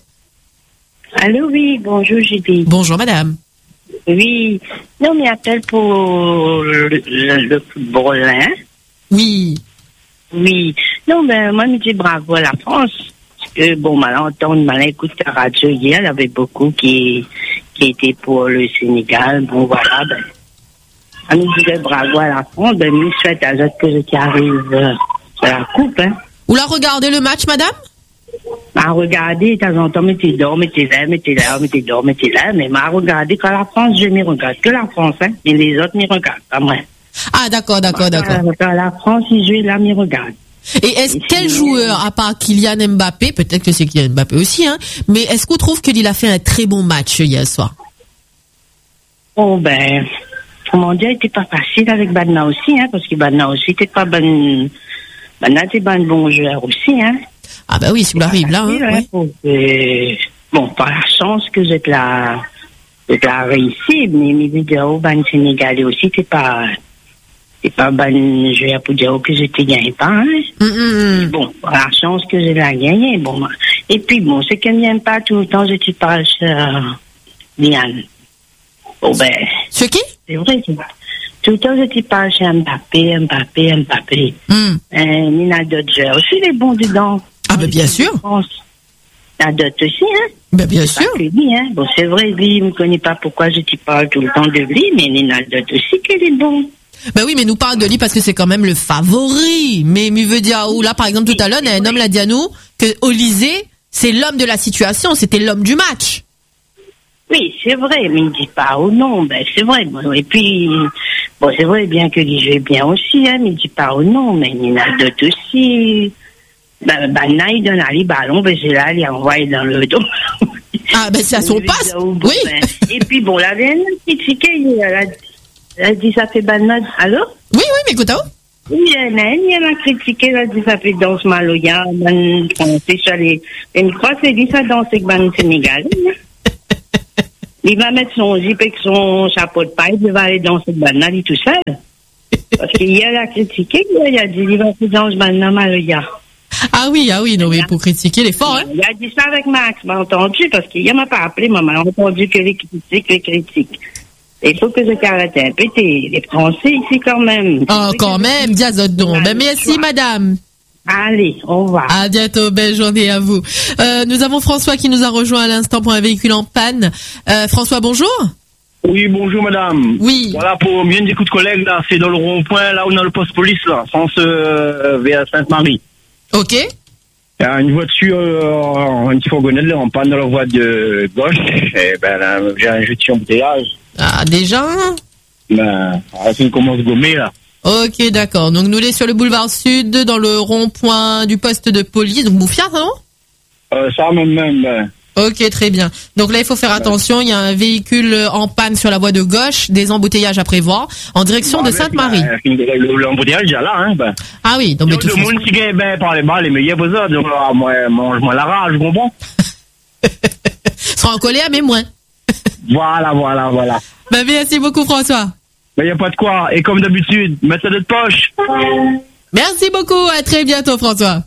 Allô, oui, bonjour Judith. Bonjour madame. Oui, non, mais appelle pour le, le, le football, hein? Oui. Oui. Non, ben, moi, je dis bravo à la France. Parce que, bon, malentendu, mal écoute la radio hier, il y avait beaucoup qui, qui étaient pour le Sénégal. Bon, voilà, ben, on nous disait bravo à la France. Ben, nous souhaite à l'autre que je arrive euh, à la coupe, hein. Vous la regardez le match, madame? M'a regardé, de temps en temps, mais t'es dehors, mais t'es là, mais t'es là, mais t'es dehors, mais t'es là, mais m'a regardé quand la France, je m'y regarde que la France, hein, et les autres m'y regardent, pas moi. Ah, d'accord, d'accord, d'accord. Quand la France, ils jouent là, m'y regardent. Et est-ce, et quel joueur, à part Kylian Mbappé, peut-être que c'est Kylian Mbappé aussi, hein, mais est-ce qu'on trouve qu'il a fait un très bon match hier soir? Oh, ben, comment dire, il était pas facile avec Badna aussi, hein, parce que Badna aussi, était pas bon, Badna était pas un bon joueur aussi, hein. Ah bah oui, si vous l'arrive là. Hein, hein, ouais. Et, bon, par la chance que vous êtes là, vous êtes là réussi, mais mes vidéos, ben Sénégalais aussi, c'est pas, c'est pas ben joueur pour dire que je te gagne pas. Hein. Mm-hmm. Bon, par la chance que je l'ai gagné, bon. Et puis bon, c'est qu'elle n'aime pas tout le temps, je te parle euh, Diane. Bon ben. Ce qui? C'est vrai, c'est tout le temps, je te parle chez Mbappé, Mbappé, Mbappé. Mm. Euh, il y a d'autres joueurs aussi, les bons dedans. Ah, ben bien sûr. Il y a d'autres aussi, hein. Ben bien sûr. Lui, hein. Bon, c'est vrai, lui, il ne me connaît pas pourquoi je te parle tout le temps de lui, mais il y en a d'autres aussi qui est bon. Ben oui, mais nous parle de lui parce que c'est quand même le favori. Mais il veut dire, ou là, par exemple, tout à l'heure, il y a un homme l'a dit à nous, que Olysée, c'est l'homme de la situation, c'était l'homme du match. Oui, c'est vrai, mais il ne dit pas au nom, ben c'est vrai. Bon, et puis, bon, c'est vrai bien que il joue bien aussi, hein, mais il ne dit pas au nom, mais il y en a d'autres aussi. Ben, ben, là, il donne à les ballons, ben, c'est là, il est envoyé dans le dos. Ah, ben, c'est à son passe. Oui. Ben. Et puis, bon, la veine, critiqué, elle a, elle a dit, ça fait banane. Allô? Oui, oui, mais écoute, oui, elle a, elle a critiqué, elle a dit, ça fait danse maloya, ben, français, sur les, une croix, c'est dit, ça danse avec ben, Sénégal. Il va mettre son jeep avec son chapeau de paille, il va aller danser de banane, tout seul. Parce qu'hier, elle a critiqué, il a dit, il va faire danser banane maloya. Ah oui, ah oui, non, mais pour critiquer les forts, hein. Il a dit ça avec Max, m'a entendu, parce qu'il m'a pas appelé, maman, m'a entendu que les critiques, les critiques. Il faut que je caractère un peu les Français ici quand même. Oh, quand même, diazodon. Ben, merci, madame. Allez, au revoir. À bientôt, belle journée à vous. Euh, nous avons François qui nous a rejoint à l'instant pour un véhicule en panne. Euh, François, bonjour. Oui, bonjour madame. Oui. Voilà, pour bien des coups de collègues, là, c'est dans le rond-point, là où on a le poste police, là, sens euh, vers Sainte-Marie. Ok. Il y a une voiture, euh, une fourgonnette, là, en panne dans la voie de gauche, et ben là, j'ai un jeté embouteillage. Ah, déjà? Ben, ça commence à gommer, là. Ok, d'accord. Donc nous, on est sur le boulevard Sud, dans le rond-point du poste de police, donc Moufia, non? Euh, ça même, même, ben. Ok, très bien. Donc là, il faut faire attention. Il y a un véhicule en panne sur la voie de gauche, des embouteillages à prévoir, en direction de Sainte-Marie. L'embouteillage est là, hein, ben. Ah oui, donc mais tout le monde qui gagne, ben, par les balles, mais il y a besoin, donc, moi, mange-moi la rage, je comprends. Sera en colère, mais moins. Voilà, voilà, voilà. Ben, merci beaucoup, François. Ben, il n'y a pas de quoi. Et comme d'habitude, mets ça de poche. Merci beaucoup. À très bientôt, François.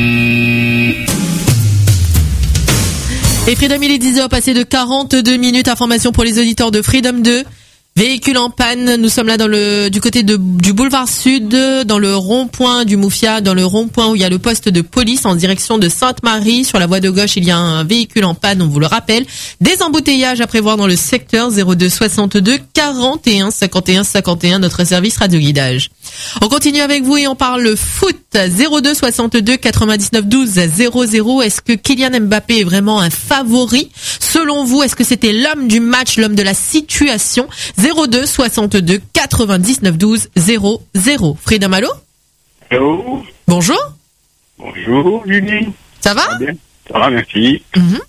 Et Freedom, il est dix heures passé de quarante-deux minutes. Information pour les auditeurs de Freedom deux. Véhicule en panne. Nous sommes là dans le, du côté de, du boulevard Sud, dans le rond-point du Moufia, dans le rond-point où il y a le poste de police en direction de Sainte-Marie. Sur la voie de gauche, il y a un véhicule en panne, on vous le rappelle. Des embouteillages à prévoir dans le secteur zéro deux soixante-deux quarante et un cinquante et un cinquante et un, notre service radio-guidage. On continue avec vous et on parle foot. zéro deux soixante-deux quatre-vingt-dix-neuf douze zéro zéro. Est-ce que Kylian Mbappé est vraiment un favori? Selon vous, est-ce que c'était l'homme du match, l'homme de la situation? zéro deux soixante-deux quatre-vingt-dix-neuf douze zéro zéro. Freedom, allô? Allô? Bonjour. Bonjour, Julie. Ça va? Ça va bien? Ça va, merci. Mm-hmm.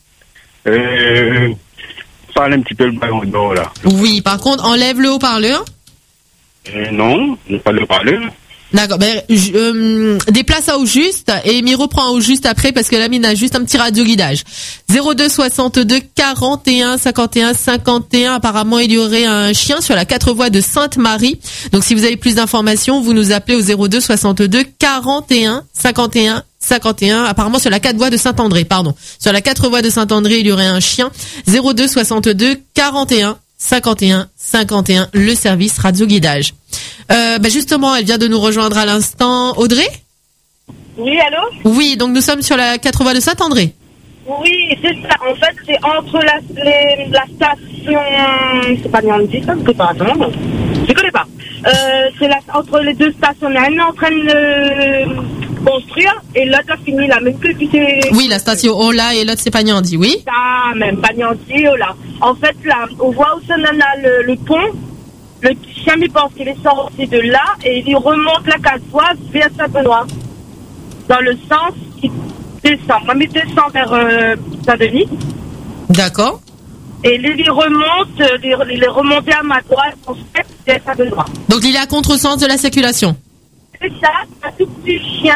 Euh, parle un petit peu le ballon d'or, là. Oui, par contre, enlève le haut-parleur. Euh, non, je n'ai pas le haut-parleur. D'accord, ben, je, euh, déplace ça au juste et m'y reprend au juste après parce que là, il a juste un petit radio guidage. zéro deux soixante-deux quarante et un cinquante et un cinquante et un. Apparemment, il y aurait un chien sur la quatre voies de Sainte-Marie. Donc, si vous avez plus d'informations, vous nous appelez au zéro deux soixante-deux quarante et un cinquante et un cinquante et un. Apparemment, sur la quatre voies de Saint-André, pardon. Sur la quatre voies de Saint-André, il y aurait un chien. zéro deux soixante-deux quarante et un cinquante et un cinquante et un, le service radio guidage. Euh, bah justement, elle vient de nous rejoindre à l'instant. Audrey? Oui, allô? Oui, donc nous sommes sur la quatre voies de Saint-André. Oui, c'est ça. En fait, c'est entre la, les, la station... C'est pas bien dit, ça? Je sais pas, attends. Je connais pas. Euh, c'est la, entre les deux stations. On est en train de construire et l'autre a fini la même que c'est... Oui, la station Ola et l'autre c'est Pagnandi, oui? Ah, même Pagnandi, Ola. En fait, là, on voit où ça en a le, le pont. Le petit chien, il pense qu'il est sorti de là et il remonte la quatre voies vers Saint-Benoît. Dans le sens qui descend. Moi, il descend vers euh, Saint-Denis. D'accord. Et lui, il remonte, il est remonté à ma droite, en fait, vers Saint-Benoît. Donc, il est à contresens de la circulation. C'est ça, c'est un tout petit chien.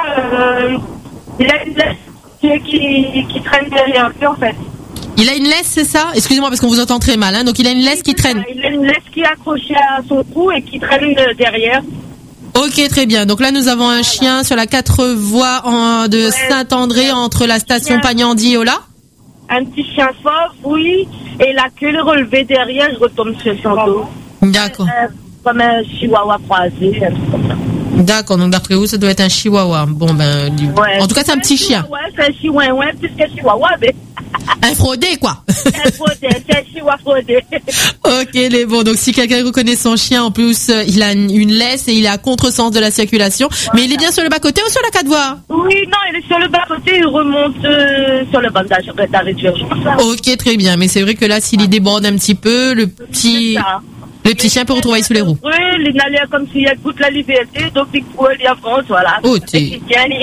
Euh, il a une laisse qui, qui traîne derrière lui, en fait. Il a une laisse, c'est ça? Excusez-moi parce qu'on vous entend très mal, hein. Donc il a une laisse qui traîne. Il a une laisse qui est accrochée à son cou et qui traîne derrière. Ok, très bien. Donc là, nous avons un chien sur la quatre voies en, de ouais, Saint-André entre la station Pagnandi et Ola. Un petit chien fauve, oui. Et la queue est relevée derrière, je retombe sur son dos. D'accord. Euh, comme un chihuahua croisé, un truc comme ça. D'accord, donc d'après vous, ça doit être un chihuahua. Bon, ben, du... ouais, en tout cas, c'est un petit chien. Ouais, c'est un chihuahua, ouais, plus qu'un chihuahua, mais... Un fraudé, quoi. Un fraudé, c'est un chihuahua fraudé. Ok, les bon. Donc, si quelqu'un reconnaît son chien, en plus, euh, il a une laisse et il est à contresens de la circulation. Voilà. Mais il est bien sur le bas-côté ou sur la quatre voies? Oui, non, il est sur le bas-côté, il remonte euh, sur le bandage, sur la réduction. Ok, très bien. Mais c'est vrai que là, s'il y déborde un petit peu, le petit... Le petit chien peut retrouver sous les roues. Oui, il allait comme s'il y a toute la liberté, donc il pouvait aller en France, voilà. Oh, t'es...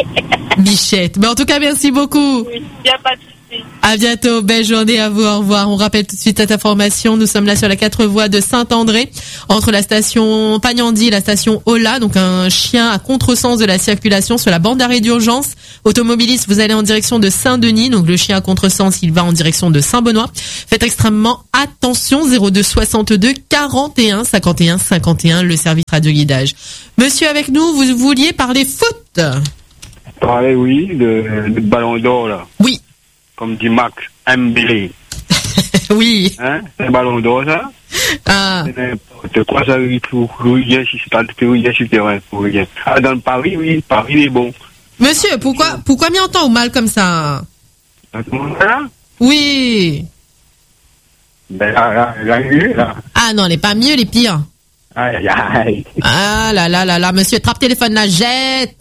Bichette. Mais en tout cas, merci beaucoup. Oui, il n'y a pas de souci. À bientôt. Belle journée à vous. Au revoir. On rappelle tout de suite cette information. Nous sommes là sur la quatre voies de Saint-André, entre la station Pagnandi et la station Ola. Donc, un chien à contresens de la circulation sur la bande d'arrêt d'urgence. Automobiliste, vous allez en direction de Saint-Denis. Donc, le chien à contresens, il va en direction de Saint-Benoît. Faites extrêmement attention. zéro deux soixante-deux quarante et un cinquante et un cinquante et un, le service radio guidage. Monsieur avec nous, vous vouliez parler foot? Parler, oui, le, le ballon d'or, là. Oui. Comme dit Max Mbélé. Oui. Hein? C'est un ballon d'or, ça? Ah. C'est n'importe quoi, ça, oui, pour rien, si c'est pas le pays, il y a sur le terrain, pour rien. Ah, dans le Paris, oui, Paris, il est bon. Monsieur, pourquoi, pourquoi m'y entend ou mal comme ça? Là? Oui. Ben, là, là, là, mieux, là. Ah non, elle est pas mieux, elle est pire. Aïe, aïe, aïe. Ah là là là là, monsieur, trappe téléphone là, jette.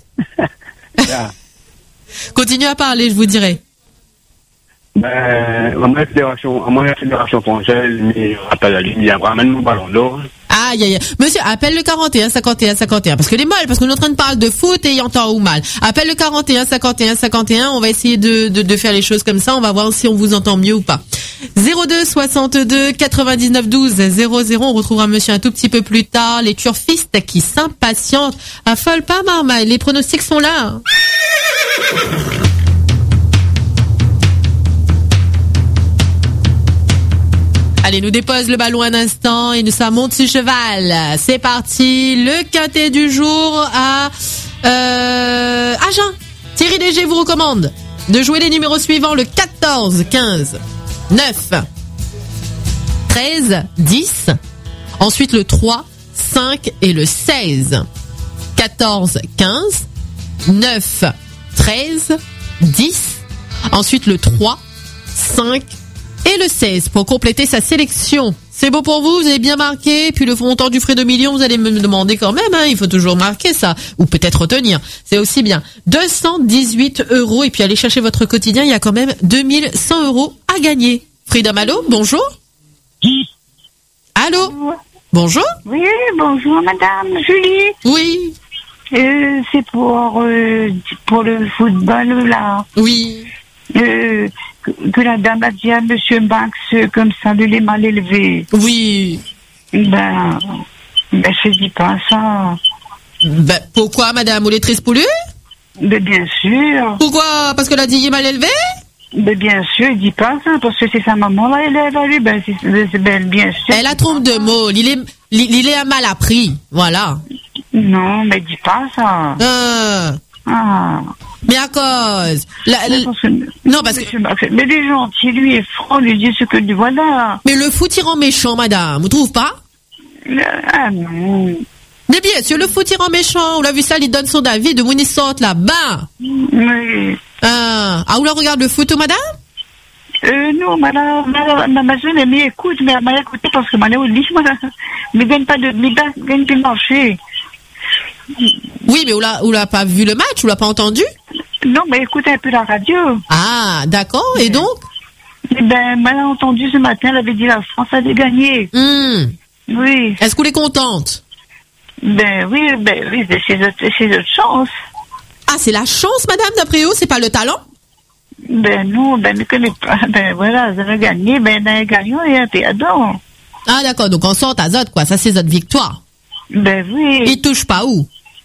Continuez à parler, je vous dirai. Ben, à mon fédération, à mon fédération française, mais rappelle la ligne, il y a vraiment mon ballon d'or. Aïe, aïe, aïe. Monsieur, appelle le quarante et un cinquante et un cinquante et un. Parce que les mal, parce qu'on est en train de parler de foot et il entend ou mal. Appelle le quarante et un cinquante et un cinquante et un. On va essayer de, de, de faire les choses comme ça. On va voir si on vous entend mieux ou pas. zéro deux soixante-deux quatre-vingt-dix-neuf douze zéro zéro. On retrouvera monsieur un tout petit peu plus tard. Les turfistes qui s'impatientent. Affole pas, Marmaille. Les pronostics sont là. Allez, nous dépose le ballon un instant et nous ça monte sur cheval. C'est parti, le quintet du jour à euh, Agen. Thierry Léger vous recommande de jouer les numéros suivants, le quatorze, quinze, neuf, treize, dix. Ensuite le trois, cinq et le seize. quatorze, quinze, neuf, treize, dix. Ensuite le trois, cinq et le seize pour compléter sa sélection. C'est beau pour vous, vous avez bien marqué. Puis le montant du frais de million, vous allez me demander quand même, hein, il faut toujours marquer ça. Ou peut-être retenir. C'est aussi bien. deux cent dix-huit euros. Et puis allez chercher votre quotidien, il y a quand même deux mille cent euros à gagner. Frida Malo, bonjour. Allô. Bonjour. Oui, bonjour madame Julie. Oui. Euh, c'est pour, euh, pour le football là. Oui. Euh, que, que la dame a dit à monsieur Max euh, comme ça de les mal élevés. Oui. Ben, ben je dis pas ça. Ben pourquoi madame, vous les triste poulu? Ben bien sûr. Pourquoi? Parce que la dit est mal élevée? Ben bien sûr, il dit pas ça parce que c'est sa maman là, elle est évaluée. Ben c'est, c'est ben, bien sûr. Elle a trompe de mots. Il est, il, il est à mal appris. Voilà. Non, mais dis pas ça. Euh. Ah. Mais à cause. La, la, parce que, non, parce que. Mais il est gentil, lui est franc, lui dit ce que lui voilà. Mais le foot, il rend méchant, madame. Vous trouvez pas? Ah non. Mais bien sûr, le foot, il rend méchant. On l'a vu ça, il donne son avis de Winnie sorte là-bas. Oui. Ah, ah, vous la regarde le foot, madame? Euh, non, madame, madame, ma, ma soeur, elle m'écoute, mais elle m'a écouté parce que ma au lit, madame. Mais gagne pas de, mais gagne plus marché. Oui, mais vous l'a, vous l'a pas vu le match, vous l'a pas entendu? Non, mais écoutez un peu la radio. Ah, d'accord, et donc? Eh ben, elle a entendu ce matin, elle avait dit la France avait gagné. Hum. Oui. Est-ce que vous êtes contente? Ben oui, ben oui, c'est notre, c'est notre chance. Ah, c'est la chance, madame, d'après vous, c'est pas le talent? Ben non, ben ne connais pas. Ben voilà, ça a gagné, ben elle a gagné et un perdant. Ah, d'accord, donc on sort à Zot, quoi, ça c'est votre victoire. Ben oui. Il touche pas où?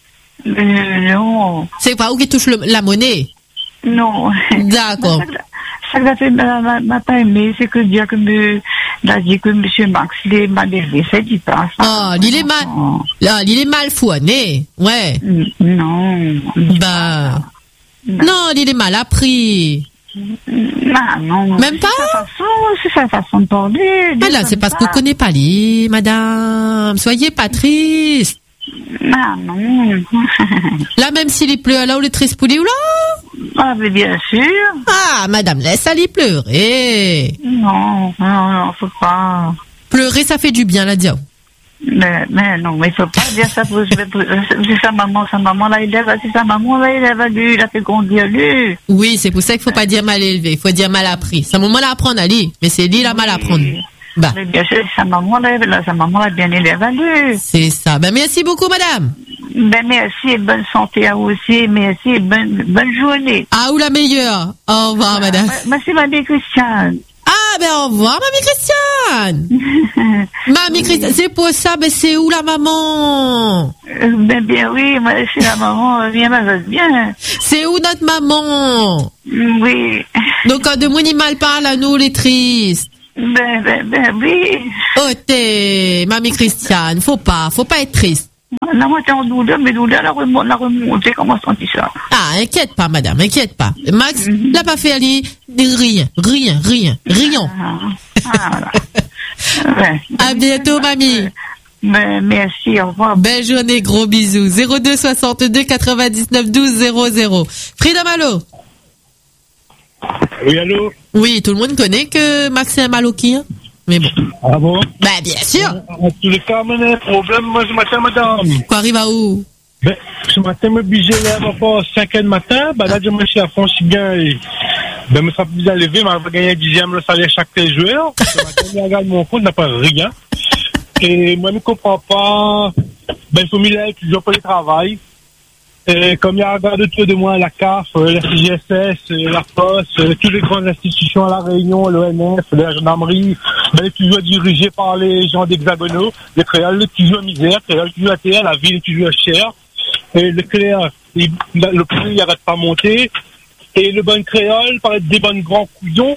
Euh, non. C'est pas où qui touche le, la monnaie? Non. D'accord. Ça que ça fait m'a pas aimé, c'est que dire que me l'a dit que monsieur Max il est mal élevé, ça dit pas ça. Ah, il est mal. Là, il est mal fouané. Ouais. Non. Bah. Non, non il est mal appris. Non, non. Même pas? C'est sa façon, c'est sa façon de parler. Ah là, c'est parce qu'on connaît pas les, madame. Soyez pas triste. Ah non. Là, même s'il est pleut, là, où les triste poulet ou là? Ah, mais bien sûr. Ah, madame, laisse aller pleurer. Non, non, non, faut pas. Pleurer, ça fait du bien, la diable. Mais, mais non, mais il faut pas dire ça pour, c'est sa maman, sa maman là, il lève, c'est sa maman là, il lève lui, il a fait grandir lui. Oui, c'est pour ça qu'il faut pas dire mal élevé, il faut dire mal appris. Sa maman l'a apprendre à lui, mais c'est lui la mal apprendre. Bah. Mais bien sûr, sa maman là, sa maman l'a bien élevé lui. C'est ça. Ben, merci beaucoup, madame. Ben, merci et bonne santé à vous aussi, merci et bonne, bonne journée. Ah, ou la meilleure. Au revoir, madame. Merci, mamie Christiane. Ah, ben, au revoir, mamie Christiane. Mamie Christiane, c'est pour ça, ben, c'est où la maman? Euh, ben, bien, oui, moi, c'est la maman, bien, ma va bien. C'est où notre maman? Oui. Donc, quand de mon mal parle à nous, les tristes. Ben, ben, ben, oui. Oh, t'es, mamie Christiane, faut pas, faut pas être triste. La moitié en douleur, mais douleur, la remonte, la remontée, comment senti ça? Ah, inquiète pas, madame, inquiète pas. Max, mm-hmm. l'a pas fait aller, rien, rien, rien, rien. Ah, ah, ouais. À bientôt, mamie. Ben, merci, au revoir. Belle journée, gros bisous. zéro deux soixante-deux quatre-vingt-dix-neuf douze zéro zéro. Frida Malo. Oui, allô? Oui, tout le monde connaît que Max est un maloquien. Mais bon. Ah bon? Bah, bien sûr. En tous les cas, on a un problème, moi, ce matin, madame. Quoi arrive à où? Ben, ce matin, me budget lève encore cinq heures du matin. Ben, là, je me suis à fond, si bien, ben, me sera plus bien levé, mais je vais gagner un dixième le salaire chaque joueur. Ce matin, je regarde mon compte, n'a pas rien. Et moi, je ne comprends pas. Ben, il faut m'y aller toujours pour le travail. Et comme il y a regardé autour de moi la C A F, la C G S S, la Poste, toutes les grandes institutions à La Réunion, l'O N F, la gendarmerie, ben, toujours dirigées par les gens d'hexagonaux. Les créoles, les toujours misère, les créoles, toujours à terre, la ville est toujours chère. Et le créole, il, le prix, il n'arrête pas de monter. Et le bon créole, paraît des bons grands couillons,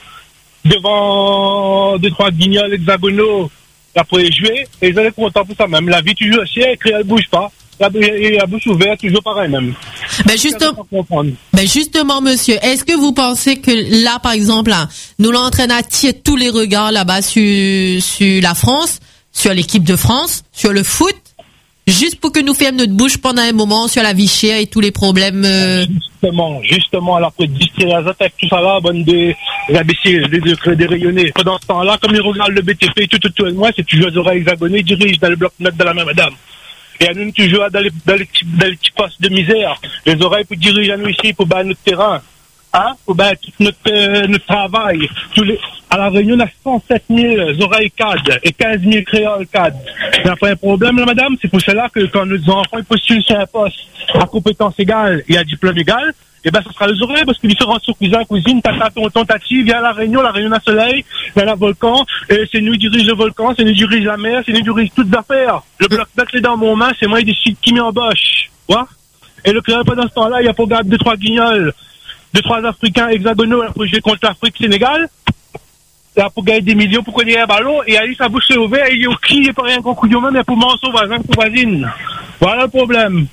devant deux, trois guignols hexagonaux, après jouer, et ils allaient contents pour ça même. La vie toujours chère, le créole ne bouge pas. La, la bouche ouverte, toujours pareil même. Ben justement, ben justement, monsieur, est-ce que vous pensez que là, par exemple, là, nous l'entraîne à tirer tous les regards là-bas sur, sur la France, sur l'équipe de France, sur le foot, juste pour que nous fermions notre bouche pendant un moment sur la vie chère et tous les problèmes euh... Justement, justement, alors après distraire les attaques, tout ça là, bonne des imbéciles, des des des rayonnés. Pendant ce temps-là, comme ils regardent le B T P tout autour de moi, c'est toujours les oreilles hexagonées, ils dirigent dans le bloc-notes de la même madame. Et à nous, toujours dans les, dans les petits, dans les petits postes de misère. Les oreilles pour diriger à nous ici, pour battre notre terrain. Hein? Pour battre tout notre, euh, notre travail. Tous les, à La Réunion, on a cent sept mille oreilles C A D et quinze mille créoles C A D. Il n'y a pas un problème, là, madame. C'est pour cela que quand nos enfants ils postulent sur un poste à compétence égale et à diplôme égal, eh ben, ça sera les oreilles, parce que différents sur cousin, cousine, tata, tonton, tati, vient à La Réunion, La Réunion a soleil, vient à la volcan, et c'est nous qui dirige le volcan, c'est nous qui dirige la mer, c'est nous qui dirige toutes les affaires. Le bloc notes est dans mon main, c'est moi qui décide qui m'embauche. Vois? Et le créole, pendant ce temps-là, il y a pour garder deux, trois guignols, deux, trois Africains hexagonaux, pour jouer contre l'Afrique, Sénégal. Il y a pour gagner des millions, pour connaître un ballon, et aller sa bouche ouverte, et il y a qui, il n'y a pas rien qu'on couillon même, il y a pour manger son voisin, pour voisine. Voilà le problème.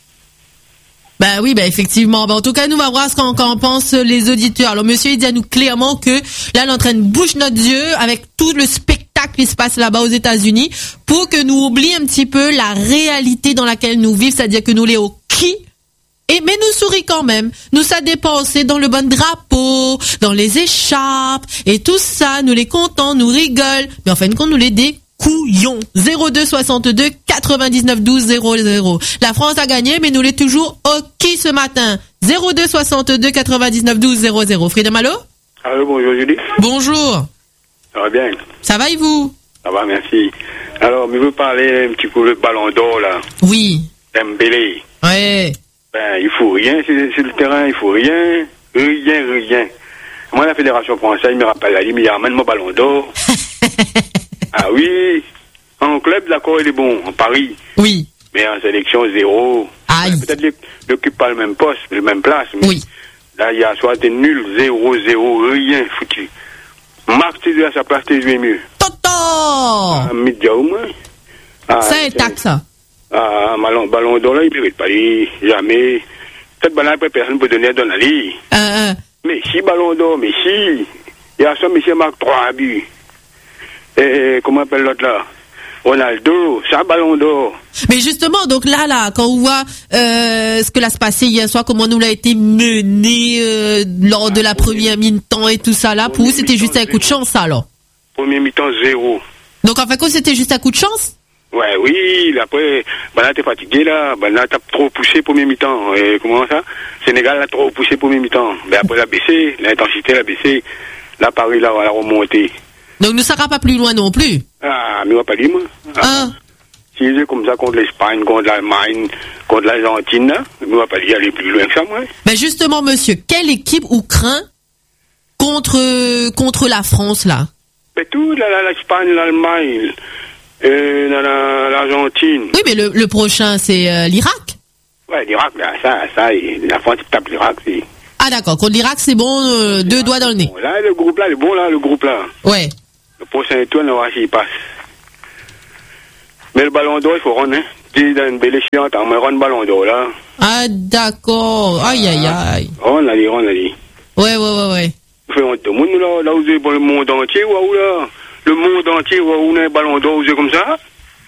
Ben oui, ben effectivement. Ben en tout cas, nous on va voir ce qu'en, qu'en pensent les auditeurs. Alors monsieur, il dit à nous clairement que là, l'entraîne bouche notre yeux avec tout le spectacle qui se passe là-bas aux États-Unis pour que nous oublions un petit peu la réalité dans laquelle nous vivons, c'est-à-dire que nous les au qui. Et mais nous sourit quand même. Nous ça dépenser dans le bon drapeau, dans les écharpes et tout ça. Nous les contents, nous rigolent. Mais en fin de compte, nous les dé couillons. zéro deux soixante-deux quatre-vingt-dix-neuf douze zéro zéro. La France a gagné, mais nous l'est toujours au qui ce matin. zéro deux soixante-deux quatre-vingt-dix-neuf douze zéro zéro. Frida Malo? Allô, bonjour Julie. Bonjour. Ça va bien? Ça va et vous? Ça va, merci. Alors, je veux parler un petit peu du ballon d'or, là. Oui. Dembélé. Ouais. Ben, il faut rien sur, sur le terrain, il faut rien. Rien, rien. Moi, la Fédération française, il me rappelle la ligne, il ramène mon ballon d'or. Ah oui, en club, d'accord, il est bon, en Paris. Oui. Mais en sélection, zéro. Aïe. Peut-être qu'il n'occupe pas le même poste, la même place. Mais oui. Là, il y a soit t'es nul, zéro, zéro, rien foutu. Marc, tu à sa place, t'es joué mieux. Toto! Ah, média au moins. Ah, ça est tac, ça. Ah, ballon, ballon d'or, là, il ne mérite pas, lui, jamais. Peut-être ballon, après, personne ne peut donner à Donali. Euh, euh. Mais si, ballon d'or, mais si. Il y a ça, monsieur Marc, trois buts. Et comment appelle l'autre là? Ronaldo, c'est un ballon d'or. Mais justement, donc là, là, quand on voit euh, ce que là se passait hier soir, comment nous l'a été mené euh, lors de la première mi-temps et tout ça là, pour vous c'était juste un coup de chance, ça alors? Premier mi-temps, zéro. Donc en fait, quoi, c'était juste un coup de chance? Ouais, oui, après, ben là t'es fatigué là, ben là t'as trop poussé premier mi-temps. Et comment ça? Sénégal a trop poussé premier mi-temps. Ben après, l'a baissé, l'intensité l'a baissé. Là, Paris, là, on l'a remonté. Donc nous ne sera pas plus loin non plus. Ah, mais on va pas dire moi. Ah. Ah. Si c'est comme ça contre l'Espagne, contre l'Allemagne, contre l'Argentine, mais on va pas dire aller plus loin que ça, moi. Ben justement, monsieur, quelle équipe ou craint contre contre la France là? Ben tout, l'Espagne, l'Allemagne, euh, l'Argentine. Oui, mais le, le prochain c'est euh, l'Irak. Ouais, l'Irak, là, ça, ça, la France tape l'Irak, c'est. Ah d'accord, contre l'Irak c'est bon, euh, deux doigts dans le nez. Bon, là, le groupe là, le bon là, le groupe là. Ouais. Le prochain étoile, on va s'il passe. Mais le ballon d'or, il faut rendre, hein. Dis dans une belle échéance, on va rendre le ballon d'or là. Ah d'accord, aïe aïe aïe. On a dit, on a dit. Ouais, ouais, ouais, ouais. Vous faites honte de monde là, là où vous êtes pour le monde entier, ou là, le monde entier, où on a un ballon d'or, vous êtes comme ça.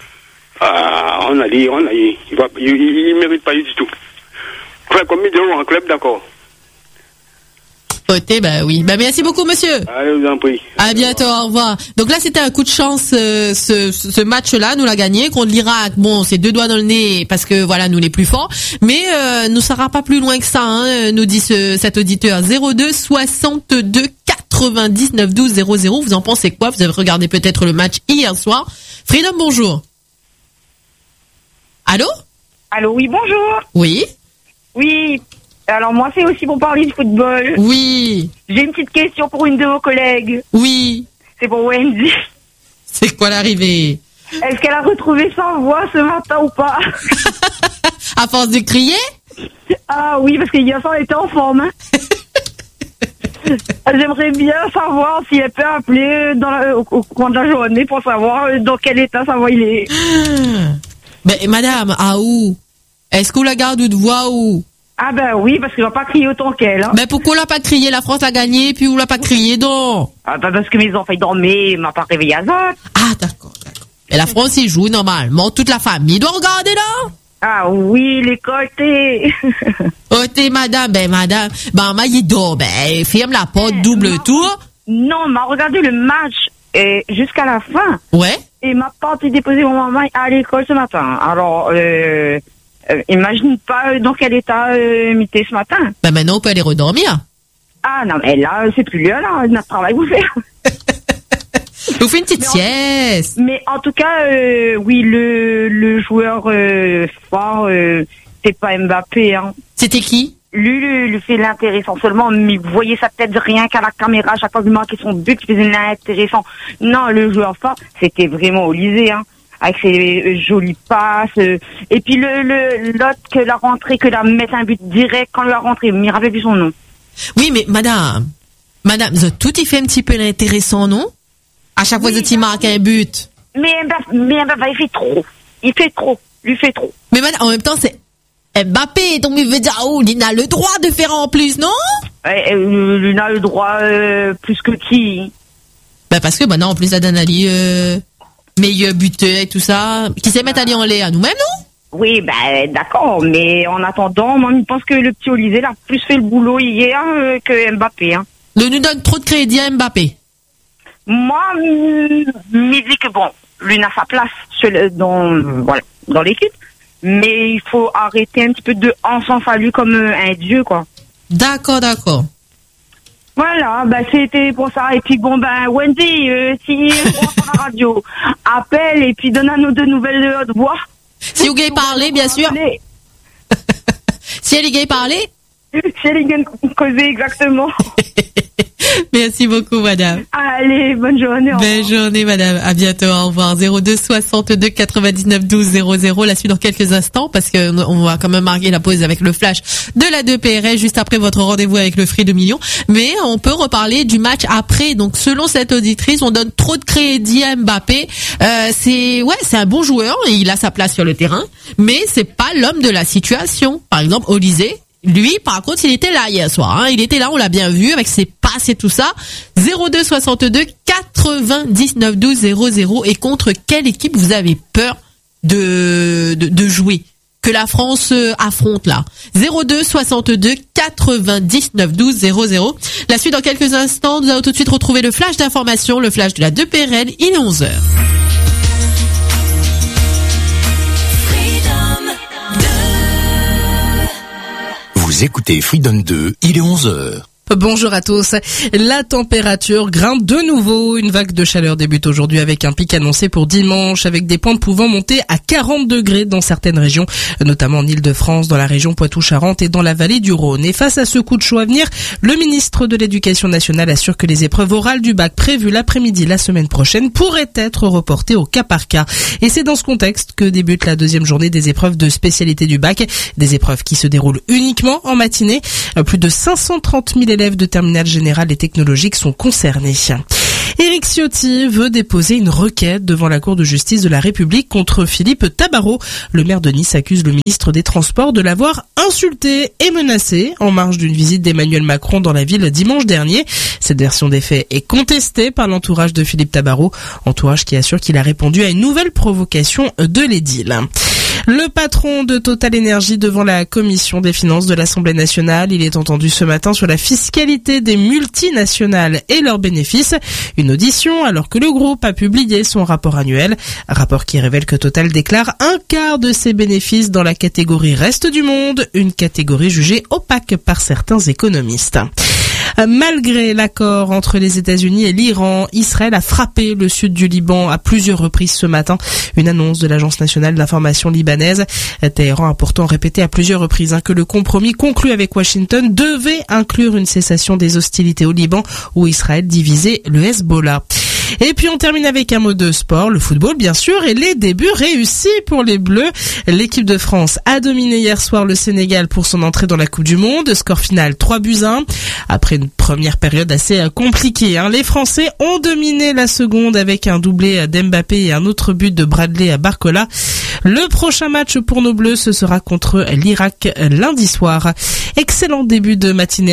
Ah, on a dit, on a dit. Il, va, il, il, il mérite pas du tout. Enfin, comme il dit en club, d'accord. O T, bah oui. Bah merci beaucoup, monsieur. Allez, vous en prie. À bientôt, au revoir. Donc là, c'était un coup de chance, euh, ce, ce match-là, nous l'a gagné contre l'Irak. Bon, c'est deux doigts dans le nez parce que voilà, nous les plus forts. Mais euh, nous sera pas plus loin que ça, hein, nous dit ce, cet auditeur. zéro deux soixante-deux quatre-vingt-dix-neuf douze zéro zéro. Vous en pensez quoi? Vous avez regardé peut-être le match hier soir. Freedom, bonjour. Allô? Allô, oui, bonjour. Oui. Oui. Alors moi, c'est aussi pour parler de football. Oui. J'ai une petite question pour une de vos collègues. Oui. C'est pour Wendy. C'est quoi l'arrivée? Est-ce qu'elle a retrouvé sa voix ce matin ou pas? À force de crier? Ah oui, parce qu'hier soir, elle était en forme. Hein. J'aimerais bien savoir si elle peut appeler dans la, au, au cours de la journée pour savoir dans quel état sa voix il est. Mais madame, ah où? Est-ce qu'on la garde de voix ou? Ah ben oui, parce qu'il va pas crier autant qu'elle. Hein. Mais pourquoi on l'a pas crié? La France a gagné, puis on l'a pas crié donc. Ah ben parce que mes enfants ils dormaient, ils m'ont pas réveillé à ça. Ah d'accord, d'accord. Et la France y joue normalement, toute la famille doit regarder là. Ah oui, les côtés. Oh t'es madame, ben madame, ben ma y dort, ben ferme la porte, eh, double ma... tour. Non, m'a regardé le match euh, jusqu'à la fin. Ouais. Et m'a pas déposé mon maman à l'école ce matin. Alors euh, Euh, imagine pas dans quel état euh, m'était ce matin. Ben maintenant on peut aller redormir. Ah non mais là c'est plus lieu là, notre travail vous fait. Vous faites une petite mais sieste. En, mais en tout cas euh, oui le le joueur euh, fort euh, c'est pas Mbappé hein. C'était qui? Lui, lui, lui fait l'intéressant seulement, mais vous voyez sa tête rien qu'à la caméra, à chaque fois qu'il manquait son but, il faisait l'intéressant. Non, le joueur fort, c'était vraiment Olysée hein. Avec ses jolies passes, euh, et puis le le l'autre que la rentrée, que la mettre un but direct quand lui a rentré, mais il rappelle plus son nom. Oui, mais madame, madame, tout il fait un petit peu l'intéressant, non? À chaque fois, oui, il marque un but. Mais Mbappé, mais Mbappé, il fait trop. Il fait trop. Lui fait trop. Mais madame, en même temps, c'est Mbappé, donc il veut dire, oh, il a le droit de faire en plus, non? Ouais, euh, il a le droit euh, plus que qui? Bah parce que maintenant, en plus, la Danali, euh, meilleur buteur et tout ça, qui sait mettre à en l'air à nous-mêmes, non? Oui, ben d'accord, mais en attendant, moi, je pense que le petit Olysée a plus fait le boulot hier euh, que Mbappé. Hein. Ne nous donne trop de crédit à Mbappé. Moi, je dis que bon, lui n'a sa place dans, voilà, dans l'équipe, mais il faut arrêter un petit peu de encens à lui comme un dieu, quoi. D'accord, d'accord. Voilà, bah c'était pour ça. Et puis bon, ben Wendy, euh, si on sur la radio, appelle et puis donne à nous de nouvelles de haute voix. Si vous voulez parler, bien sûr. Si elle est gay parler. Si elle est gay causer, exactement. Merci beaucoup, madame. Allez, bonne journée. Bonne journée, madame. À bientôt. Au revoir. zéro deux soixante-deux quatre-vingt-dix-neuf douze zéro zéro. La suite dans quelques instants parce que on va quand même marquer la pause avec le flash de la deux P R L juste après votre rendez-vous avec le Free de Millions. Mais on peut reparler du match après. Donc, selon cette auditrice, on donne trop de crédit à Mbappé. Euh, c'est, ouais, c'est un bon joueur. Il a sa place sur le terrain. Mais c'est pas l'homme de la situation. Par exemple, Olysée. Lui, par contre, il était là hier soir. Hein. Il était là, on l'a bien vu, avec ses passes et tout ça. zéro deux soixante-deux quatre-vingt-dix-neuf douze zéro zéro. Et contre quelle équipe vous avez peur de, de, de jouer? Que la France affronte là. zéro deux soixante-deux quatre-vingt-dix-neuf douze zéro zéro. La suite dans quelques instants. Nous allons tout de suite retrouver le flash d'information, le flash de la deux P R L. Il est onze heures. Vous écoutez Freedom deux, il est onze heures. Bonjour à tous. La température grimpe de nouveau. Une vague de chaleur débute aujourd'hui avec un pic annoncé pour dimanche, avec des pointes pouvant monter à quarante degrés dans certaines régions, notamment en Île-de-France, dans la région Poitou-Charentes et dans la vallée du Rhône. Et face à ce coup de chaud à venir, le ministre de l'Éducation nationale assure que les épreuves orales du bac prévues l'après-midi la semaine prochaine pourraient être reportées au cas par cas. Et c'est dans ce contexte que débute la deuxième journée des épreuves de spécialité du bac, des épreuves qui se déroulent uniquement en matinée. Plus de cinq cent trente mille élèves de terminale générale et technologique sont concernés. Éric Ciotti veut déposer une requête devant la Cour de justice de la République contre Philippe Tabarot. Le maire de Nice accuse le ministre des Transports de l'avoir insulté et menacé en marge d'une visite d'Emmanuel Macron dans la ville dimanche dernier. Cette version des faits est contestée par l'entourage de Philippe Tabarot, entourage qui assure qu'il a répondu à une nouvelle provocation de l'édile. Le patron de Total Énergie devant la commission des finances de l'Assemblée nationale, il est entendu ce matin sur la fiscalité des multinationales et leurs bénéfices. Une audition alors que le groupe a publié son rapport annuel. Un rapport qui révèle que Total déclare un quart de ses bénéfices dans la catégorie reste du monde, une catégorie jugée opaque par certains économistes. Malgré l'accord entre les États-Unis et l'Iran, Israël a frappé le sud du Liban à plusieurs reprises ce matin. Une annonce de l'Agence nationale d'information libanaise. Téhéran a pourtant répété à plusieurs reprises hein, que le compromis conclu avec Washington devait inclure une cessation des hostilités au Liban où Israël divisait le Hezbollah. Et puis on termine avec un mot de sport, le football bien sûr, et les débuts réussis pour les Bleus. L'équipe de France a dominé hier soir le Sénégal pour son entrée dans la Coupe du Monde. Score final trois buts à un. Après une première période assez compliquée, hein, les Français ont dominé la seconde avec un doublé d'Mbappé et un autre but de Bradley Barcola. Le prochain match pour nos Bleus, ce sera contre l'Irak lundi soir. Excellent début de matinée.